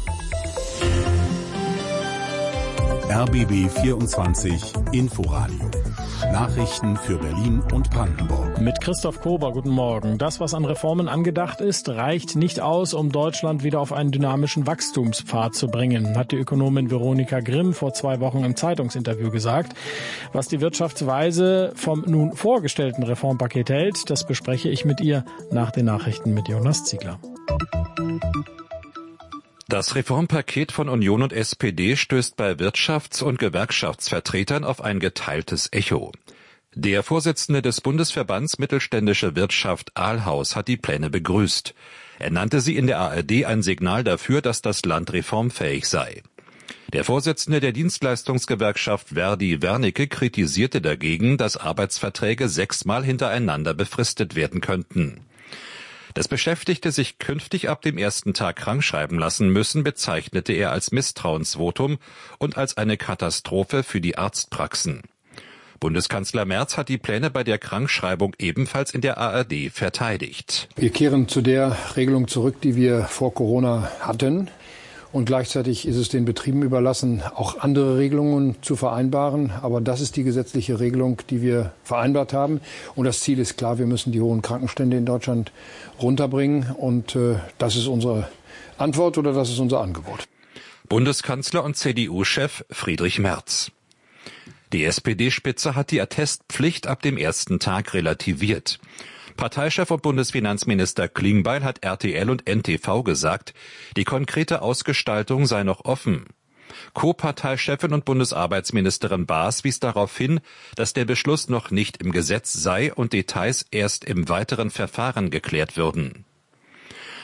R B B vierundzwanzig Inforadio. Nachrichten für Berlin und Brandenburg. Mit Christoph Kober, guten Morgen. Das, was an Reformen angedacht ist, reicht nicht aus, um Deutschland wieder auf einen dynamischen Wachstumspfad zu bringen, hat die Ökonomin Veronika Grimm vor zwei Wochen im Zeitungsinterview gesagt. Was die Wirtschaftsweise vom nun vorgestellten Reformpaket hält, das bespreche ich mit ihr nach den Nachrichten mit Jonas Ziegler. Das Reformpaket von Union und S P D stößt bei Wirtschafts- und Gewerkschaftsvertretern auf ein geteiltes Echo. Der Vorsitzende des Bundesverbands Mittelständische Wirtschaft Ahlhaus hat die Pläne begrüßt. Er nannte sie in der A R D ein Signal dafür, dass das Land reformfähig sei. Der Vorsitzende der Dienstleistungsgewerkschaft Verdi Wernicke kritisierte dagegen, dass Arbeitsverträge sechsmal hintereinander befristet werden könnten. Dass Beschäftigte sich künftig ab dem ersten Tag krankschreiben lassen müssen, bezeichnete er als Misstrauensvotum und als eine Katastrophe für die Arztpraxen. Bundeskanzler Merz hat die Pläne bei der Krankschreibung ebenfalls in der A R D verteidigt. Wir kehren zu der Regelung zurück, die wir vor Corona hatten. Und gleichzeitig ist es den Betrieben überlassen, auch andere Regelungen zu vereinbaren. Aber das ist die gesetzliche Regelung, die wir vereinbart haben. Und das Ziel ist klar, wir müssen die hohen Krankenstände in Deutschland runterbringen. Und äh, das ist unsere Antwort oder das ist unser Angebot. Bundeskanzler und C D U-Chef Friedrich Merz. Die S P D-Spitze hat die Attestpflicht ab dem ersten Tag relativiert. Parteichef und Bundesfinanzminister Klingbeil hat R T L und N T V gesagt, die konkrete Ausgestaltung sei noch offen. Co-Parteichefin und Bundesarbeitsministerin Baas wies darauf hin, dass der Beschluss noch nicht im Gesetz sei und Details erst im weiteren Verfahren geklärt würden.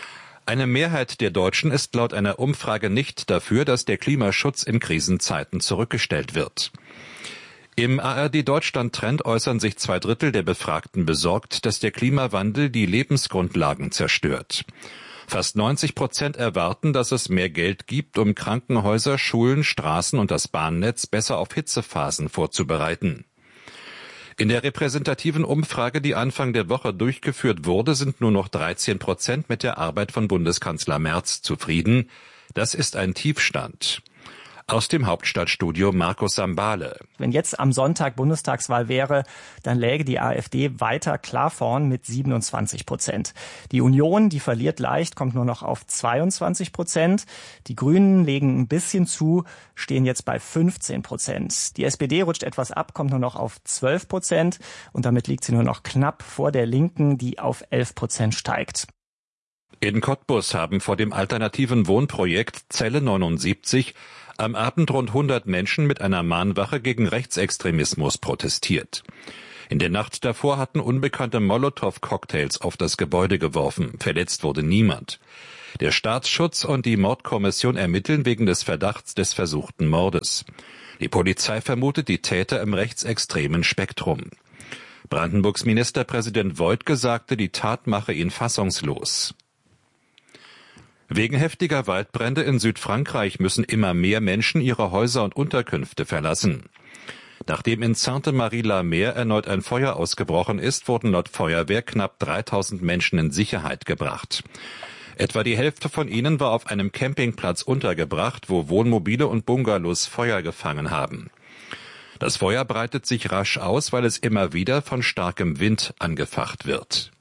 Eine Mehrheit der Deutschen ist laut einer Umfrage nicht dafür, dass der Klimaschutz in Krisenzeiten zurückgestellt wird. Im A R D-Deutschland-Trend äußern sich zwei Drittel der Befragten besorgt, dass der Klimawandel die Lebensgrundlagen zerstört. Fast neunzig Prozent erwarten, dass es mehr Geld gibt, um Krankenhäuser, Schulen, Straßen und das Bahnnetz besser auf Hitzephasen vorzubereiten. In der repräsentativen Umfrage, die Anfang der Woche durchgeführt wurde, sind nur noch dreizehn Prozent mit der Arbeit von Bundeskanzler Merz zufrieden. Das ist ein Tiefstand. Aus dem Hauptstadtstudio Markus Sambale. Wenn jetzt am Sonntag Bundestagswahl wäre, dann läge die AfD weiter klar vorn mit siebenundzwanzig Prozent. Die Union, die verliert leicht, kommt nur noch auf zweiundzwanzig Prozent. Die Grünen legen ein bisschen zu, stehen jetzt bei fünfzehn Prozent. Die S P D rutscht etwas ab, kommt nur noch auf zwölf Prozent. Und damit liegt sie nur noch knapp vor der Linken, die auf elf Prozent steigt. In Cottbus haben vor dem alternativen Wohnprojekt Zelle neunundsiebzig am Abend rund hundert Menschen mit einer Mahnwache gegen Rechtsextremismus protestiert. In der Nacht davor hatten Unbekannte Molotow-Cocktails auf das Gebäude geworfen. Verletzt wurde niemand. Der Staatsschutz und die Mordkommission ermitteln wegen des Verdachts des versuchten Mordes. Die Polizei vermutet die Täter im rechtsextremen Spektrum. Brandenburgs Ministerpräsident Woidke sagte, die Tat mache ihn fassungslos. Wegen heftiger Waldbrände in Südfrankreich müssen immer mehr Menschen ihre Häuser und Unterkünfte verlassen. Nachdem in Sainte-Marie-la-Mer erneut ein Feuer ausgebrochen ist, wurden laut Feuerwehr knapp dreitausend Menschen in Sicherheit gebracht. Etwa die Hälfte von ihnen war auf einem Campingplatz untergebracht, wo Wohnmobile und Bungalows Feuer gefangen haben. Das Feuer breitet sich rasch aus, weil es immer wieder von starkem Wind angefacht wird.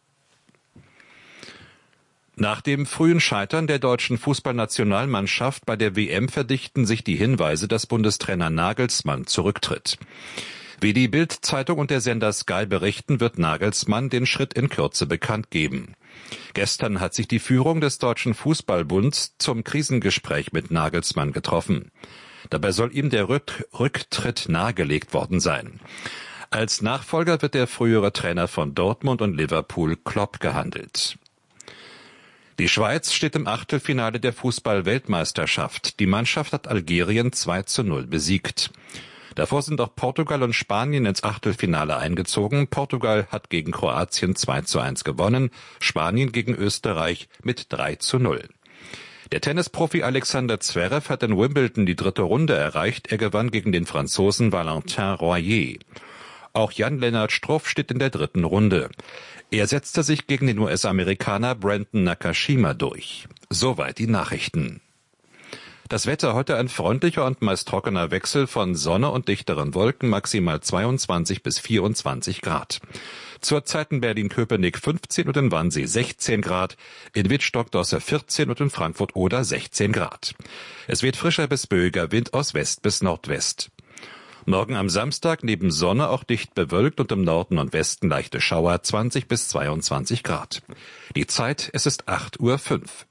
Nach dem frühen Scheitern der deutschen Fußballnationalmannschaft bei der W M verdichten sich die Hinweise, dass Bundestrainer Nagelsmann zurücktritt. Wie die Bild-Zeitung und der Sender Sky berichten, wird Nagelsmann den Schritt in Kürze bekannt geben. Gestern hat sich die Führung des Deutschen Fußballbunds zum Krisengespräch mit Nagelsmann getroffen. Dabei soll ihm der Rück- Rücktritt nahegelegt worden sein. Als Nachfolger wird der frühere Trainer von Dortmund und Liverpool Klopp gehandelt. Die Schweiz steht im Achtelfinale der Fußball-Weltmeisterschaft. Die Mannschaft hat Algerien zwei zu null besiegt. Davor sind auch Portugal und Spanien ins Achtelfinale eingezogen. Portugal hat gegen Kroatien zwei zu eins gewonnen, Spanien gegen Österreich mit drei zu null. Der Tennisprofi Alexander Zverev hat in Wimbledon die dritte Runde erreicht. Er gewann gegen den Franzosen Valentin Royer. Auch Jan-Lennart Struff steht in der dritten Runde. Er setzte sich gegen den U S-Amerikaner Brandon Nakashima durch. Soweit die Nachrichten. Das Wetter heute ein freundlicher und meist trockener Wechsel von Sonne und dichteren Wolken, maximal zweiundzwanzig bis vierundzwanzig Grad. Zurzeit in Berlin-Köpenick fünfzehn und in Wannsee sechzehn Grad, in Wittstock-Dosse vierzehn und in Frankfurt-Oder sechzehn Grad. Es weht frischer bis böiger Wind aus West bis Nordwest. Morgen am Samstag neben Sonne auch dicht bewölkt und im Norden und Westen leichte Schauer, zwanzig bis zweiundzwanzig Grad. Die Zeit, es ist acht Uhr fünf.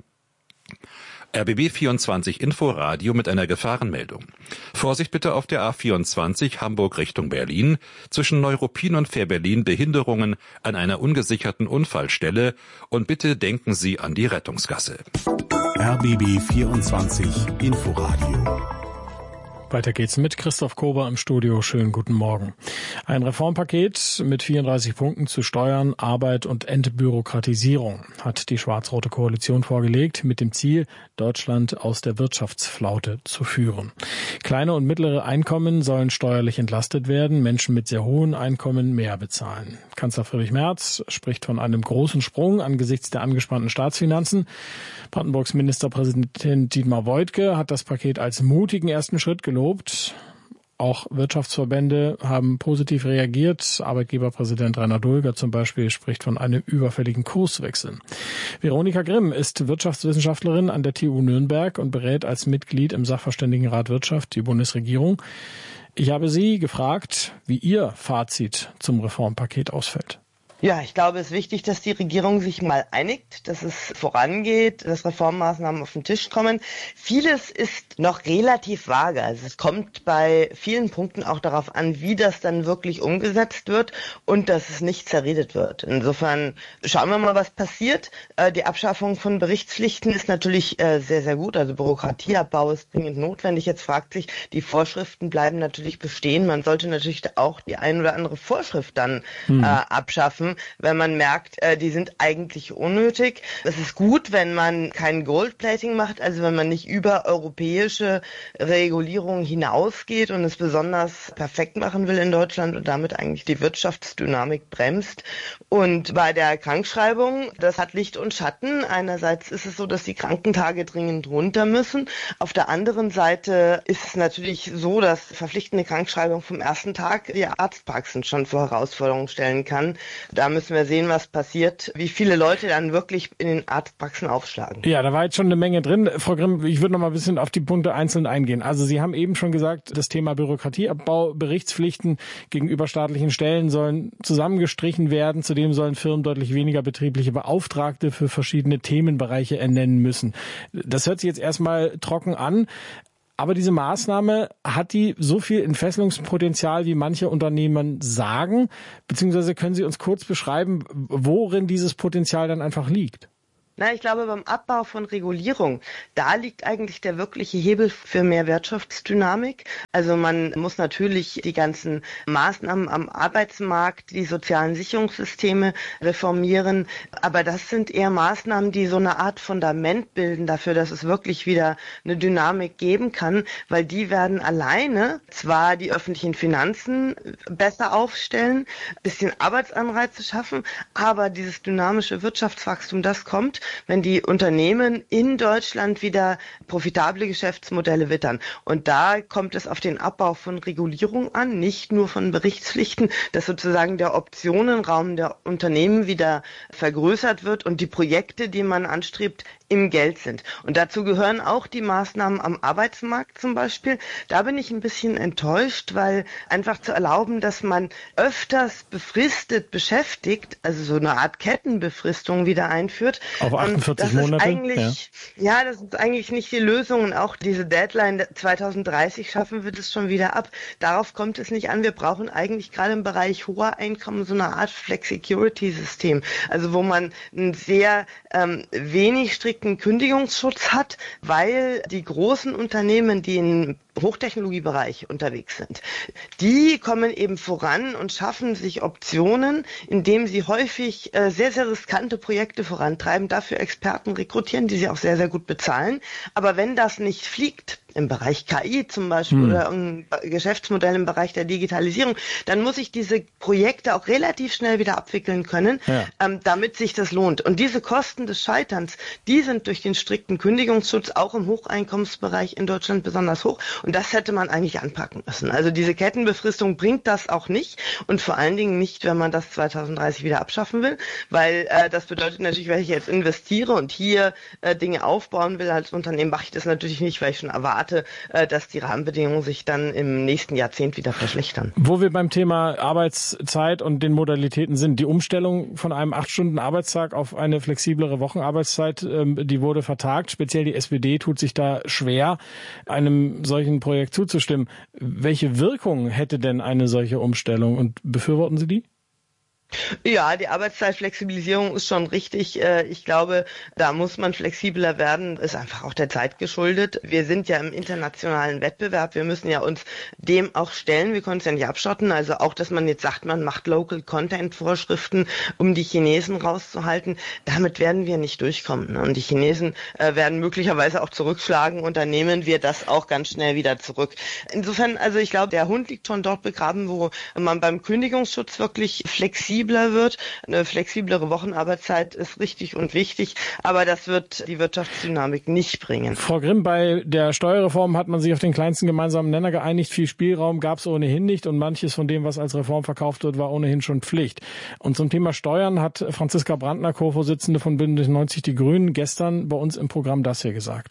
R B B vierundzwanzig Inforadio mit einer Gefahrenmeldung. Vorsicht bitte auf der A vierundzwanzig Hamburg Richtung Berlin. Zwischen Neuruppin und Fährberlin Behinderungen an einer ungesicherten Unfallstelle. Und bitte denken Sie an die Rettungsgasse. R B B vierundzwanzig Inforadio. Weiter geht's mit Christoph Kober im Studio. Schönen guten Morgen. Ein Reformpaket mit vierunddreißig Punkten zu Steuern, Arbeit und Entbürokratisierung hat die schwarz-rote Koalition vorgelegt, mit dem Ziel, Deutschland aus der Wirtschaftsflaute zu führen. Kleine und mittlere Einkommen sollen steuerlich entlastet werden, Menschen mit sehr hohen Einkommen mehr bezahlen. Kanzler Friedrich Merz spricht von einem großen Sprung angesichts der angespannten Staatsfinanzen. Brandenburgs Ministerpräsident Dietmar Woidke hat das Paket als mutigen ersten Schritt gelobt. Auch Wirtschaftsverbände haben positiv reagiert. Arbeitgeberpräsident Rainer Dulger zum Beispiel spricht von einem überfälligen Kurswechsel. Veronika Grimm ist Wirtschaftswissenschaftlerin an der T U Nürnberg und berät als Mitglied im Sachverständigenrat Wirtschaft die Bundesregierung. Ich habe Sie gefragt, wie Ihr Fazit zum Reformpaket ausfällt. Ja, ich glaube, es ist wichtig, dass die Regierung sich mal einigt, dass es vorangeht, dass Reformmaßnahmen auf den Tisch kommen. Vieles ist noch relativ vage. Also es kommt bei vielen Punkten auch darauf an, wie das dann wirklich umgesetzt wird und dass es nicht zerredet wird. Insofern schauen wir mal, was passiert. Die Abschaffung von Berichtspflichten ist natürlich sehr, sehr gut. Also Bürokratieabbau ist dringend notwendig. Jetzt fragt sich, die Vorschriften bleiben natürlich bestehen. Man sollte natürlich auch die ein oder andere Vorschrift dann hm. äh, abschaffen, wenn man merkt, äh, die sind eigentlich unnötig. Es ist gut, wenn man kein Goldplating macht, also wenn man nicht über europäische Regulierungen hinausgeht und es besonders perfekt machen will in Deutschland und damit eigentlich die Wirtschaftsdynamik bremst. Und bei der Krankschreibung, das hat Licht und Schatten. Einerseits ist es so, dass die Krankentage dringend runter müssen. Auf der anderen Seite ist es natürlich so, dass verpflichtende Krankschreibung vom ersten Tag die Arztpraxen schon vor Herausforderungen stellen kann. Da müssen wir sehen, was passiert, wie viele Leute dann wirklich in den Arztpraxen aufschlagen. Ja, da war jetzt schon eine Menge drin. Frau Grimm, ich würde noch mal ein bisschen auf die Punkte einzeln eingehen. Also Sie haben eben schon gesagt, das Thema Bürokratieabbau, Berichtspflichten gegenüber staatlichen Stellen sollen zusammengestrichen werden. Zudem sollen Firmen deutlich weniger betriebliche Beauftragte für verschiedene Themenbereiche ernennen müssen. Das hört sich jetzt erstmal trocken an. Aber diese Maßnahme, hat die so viel Entfesselungspotenzial, wie manche Unternehmen sagen? Beziehungsweise können Sie uns kurz beschreiben, worin dieses Potenzial dann einfach liegt? Na, ich glaube, beim Abbau von Regulierung, da liegt eigentlich der wirkliche Hebel für mehr Wirtschaftsdynamik. Also man muss natürlich die ganzen Maßnahmen am Arbeitsmarkt, die sozialen Sicherungssysteme reformieren. Aber das sind eher Maßnahmen, die so eine Art Fundament bilden dafür, dass es wirklich wieder eine Dynamik geben kann, weil die werden alleine zwar die öffentlichen Finanzen besser aufstellen, ein bisschen Arbeitsanreize schaffen, aber dieses dynamische Wirtschaftswachstum, das kommt, wenn die Unternehmen in Deutschland wieder profitable Geschäftsmodelle wittern. Und da kommt es auf den Abbau von Regulierung an, nicht nur von Berichtspflichten, dass sozusagen der Optionenraum der Unternehmen wieder vergrößert wird und die Projekte, die man anstrebt, im Geld sind. Und dazu gehören auch die Maßnahmen am Arbeitsmarkt zum Beispiel. Da bin ich ein bisschen enttäuscht, weil einfach zu erlauben, dass man öfters befristet beschäftigt, also so eine Art Kettenbefristung wieder einführt. Auf achtundvierzig das Monate? Ist eigentlich, ja. ja, das ist eigentlich nicht die Lösung. Und auch diese Deadline zweitausenddreißig schaffen wir das schon wieder ab. Darauf kommt es nicht an. Wir brauchen eigentlich gerade im Bereich hoher Einkommen so eine Art Flex-Security-System. Also wo man ein sehr ähm, wenig strikten Kündigungsschutz hat, weil die großen Unternehmen, die im Hochtechnologiebereich unterwegs sind, die kommen eben voran und schaffen sich Optionen, indem sie häufig äh, sehr, sehr riskante Projekte vorantreiben, dafür Experten rekrutieren, die sie auch sehr, sehr gut bezahlen. Aber wenn das nicht fliegt, im Bereich K I zum Beispiel hm. oder ein Geschäftsmodell im Bereich der Digitalisierung, dann muss ich diese Projekte auch relativ schnell wieder abwickeln können, ja. ähm, damit sich das lohnt. Und diese Kosten des Scheiterns, die sind durch den strikten Kündigungsschutz auch im Hocheinkommensbereich in Deutschland besonders hoch. Und das hätte man eigentlich anpacken müssen. Also diese Kettenbefristung bringt das auch nicht und vor allen Dingen nicht, wenn man das zweitausenddreißig wieder abschaffen will, weil äh, das bedeutet natürlich, wenn ich jetzt investiere und hier äh, Dinge aufbauen will als Unternehmen, mache ich das natürlich nicht, weil ich schon erwarte, dass die Rahmenbedingungen sich dann im nächsten Jahrzehnt wieder verschlechtern. Wo wir beim Thema Arbeitszeit und den Modalitäten sind, die Umstellung von einem acht Stunden Arbeitstag auf eine flexiblere Wochenarbeitszeit, die wurde vertagt. Speziell die S P D tut sich da schwer, einem solchen Projekt zuzustimmen. Welche Wirkung hätte denn eine solche Umstellung und befürworten Sie die? Ja, die Arbeitszeitflexibilisierung ist schon richtig. Ich glaube, da muss man flexibler werden. Ist einfach auch der Zeit geschuldet. Wir sind ja im internationalen Wettbewerb. Wir müssen ja uns dem auch stellen. Wir können es ja nicht abschotten. Also auch, dass man jetzt sagt, man macht Local Content Vorschriften, um die Chinesen rauszuhalten. Damit werden wir nicht durchkommen. Und die Chinesen werden möglicherweise auch zurückschlagen. Und dann nehmen wir das auch ganz schnell wieder zurück. Insofern, also ich glaube, der Hund liegt schon dort begraben, wo man beim Kündigungsschutz wirklich flexibel wird. Eine flexiblere Wochenarbeitszeit ist richtig und wichtig, aber das wird die Wirtschaftsdynamik nicht bringen. Frau Grimm, bei der Steuerreform hat man sich auf den kleinsten gemeinsamen Nenner geeinigt. Viel Spielraum gab es ohnehin nicht und manches von dem, was als Reform verkauft wird, war ohnehin schon Pflicht. Und zum Thema Steuern hat Franziska Brandner, Co-Vorsitzende von Bündnis neunzig Die Grünen, gestern bei uns im Programm das hier gesagt.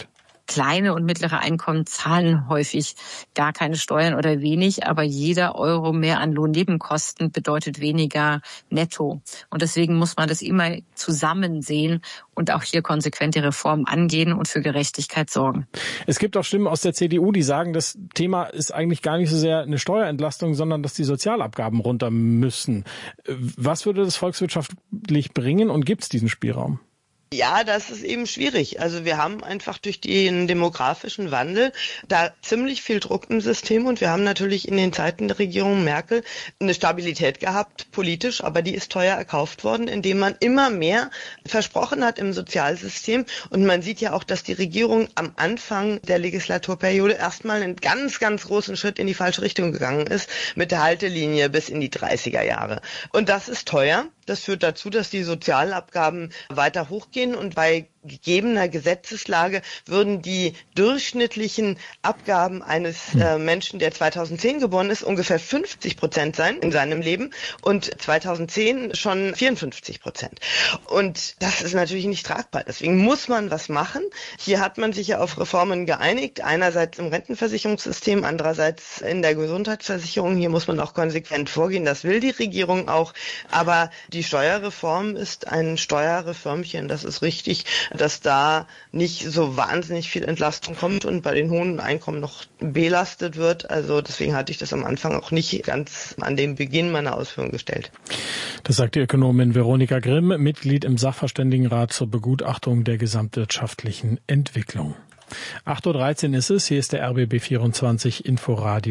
kleine und mittlere Einkommen zahlen häufig gar keine Steuern oder wenig, aber jeder Euro mehr an Lohnnebenkosten bedeutet weniger netto. Und deswegen muss man das immer zusammen sehen und auch hier konsequente Reformen angehen und für Gerechtigkeit sorgen. Es gibt auch Stimmen aus der C D U, die sagen, das Thema ist eigentlich gar nicht so sehr eine Steuerentlastung, sondern dass die Sozialabgaben runter müssen. Was würde das volkswirtschaftlich bringen und gibt es diesen Spielraum? Ja, das ist eben schwierig. Also wir haben einfach durch den demografischen Wandel da ziemlich viel Druck im System und wir haben natürlich in den Zeiten der Regierung Merkel eine Stabilität gehabt, politisch, aber die ist teuer erkauft worden, indem man immer mehr versprochen hat im Sozialsystem. Und man sieht ja auch, dass die Regierung am Anfang der Legislaturperiode erstmal einen ganz, ganz großen Schritt in die falsche Richtung gegangen ist, mit der Haltelinie bis in die dreißiger Jahre. Und das ist teuer. Das führt dazu, dass die Sozialabgaben weiter hochgehen und bei gegebener Gesetzeslage würden die durchschnittlichen Abgaben eines äh, Menschen, der zweitausendzehn geboren ist, ungefähr fünfzig Prozent sein in seinem Leben und zweitausendzehn schon vierundfünfzig Prozent. Und das ist natürlich nicht tragbar. Deswegen muss man was machen. Hier hat man sich ja auf Reformen geeinigt. Einerseits im Rentenversicherungssystem, andererseits in der Gesundheitsversicherung. Hier muss man auch konsequent vorgehen. Das will die Regierung auch. Aber die Steuerreform ist ein Steuerreformchen. Das ist richtig, dass da nicht so wahnsinnig viel Entlastung kommt und bei den hohen Einkommen noch belastet wird. Also deswegen hatte ich das am Anfang auch nicht ganz an den Beginn meiner Ausführungen gestellt. Das sagt die Ökonomin Veronika Grimm, Mitglied im Sachverständigenrat zur Begutachtung der gesamtwirtschaftlichen Entwicklung. acht Uhr dreizehn ist es, hier ist der R B B vierundzwanzig Inforadio.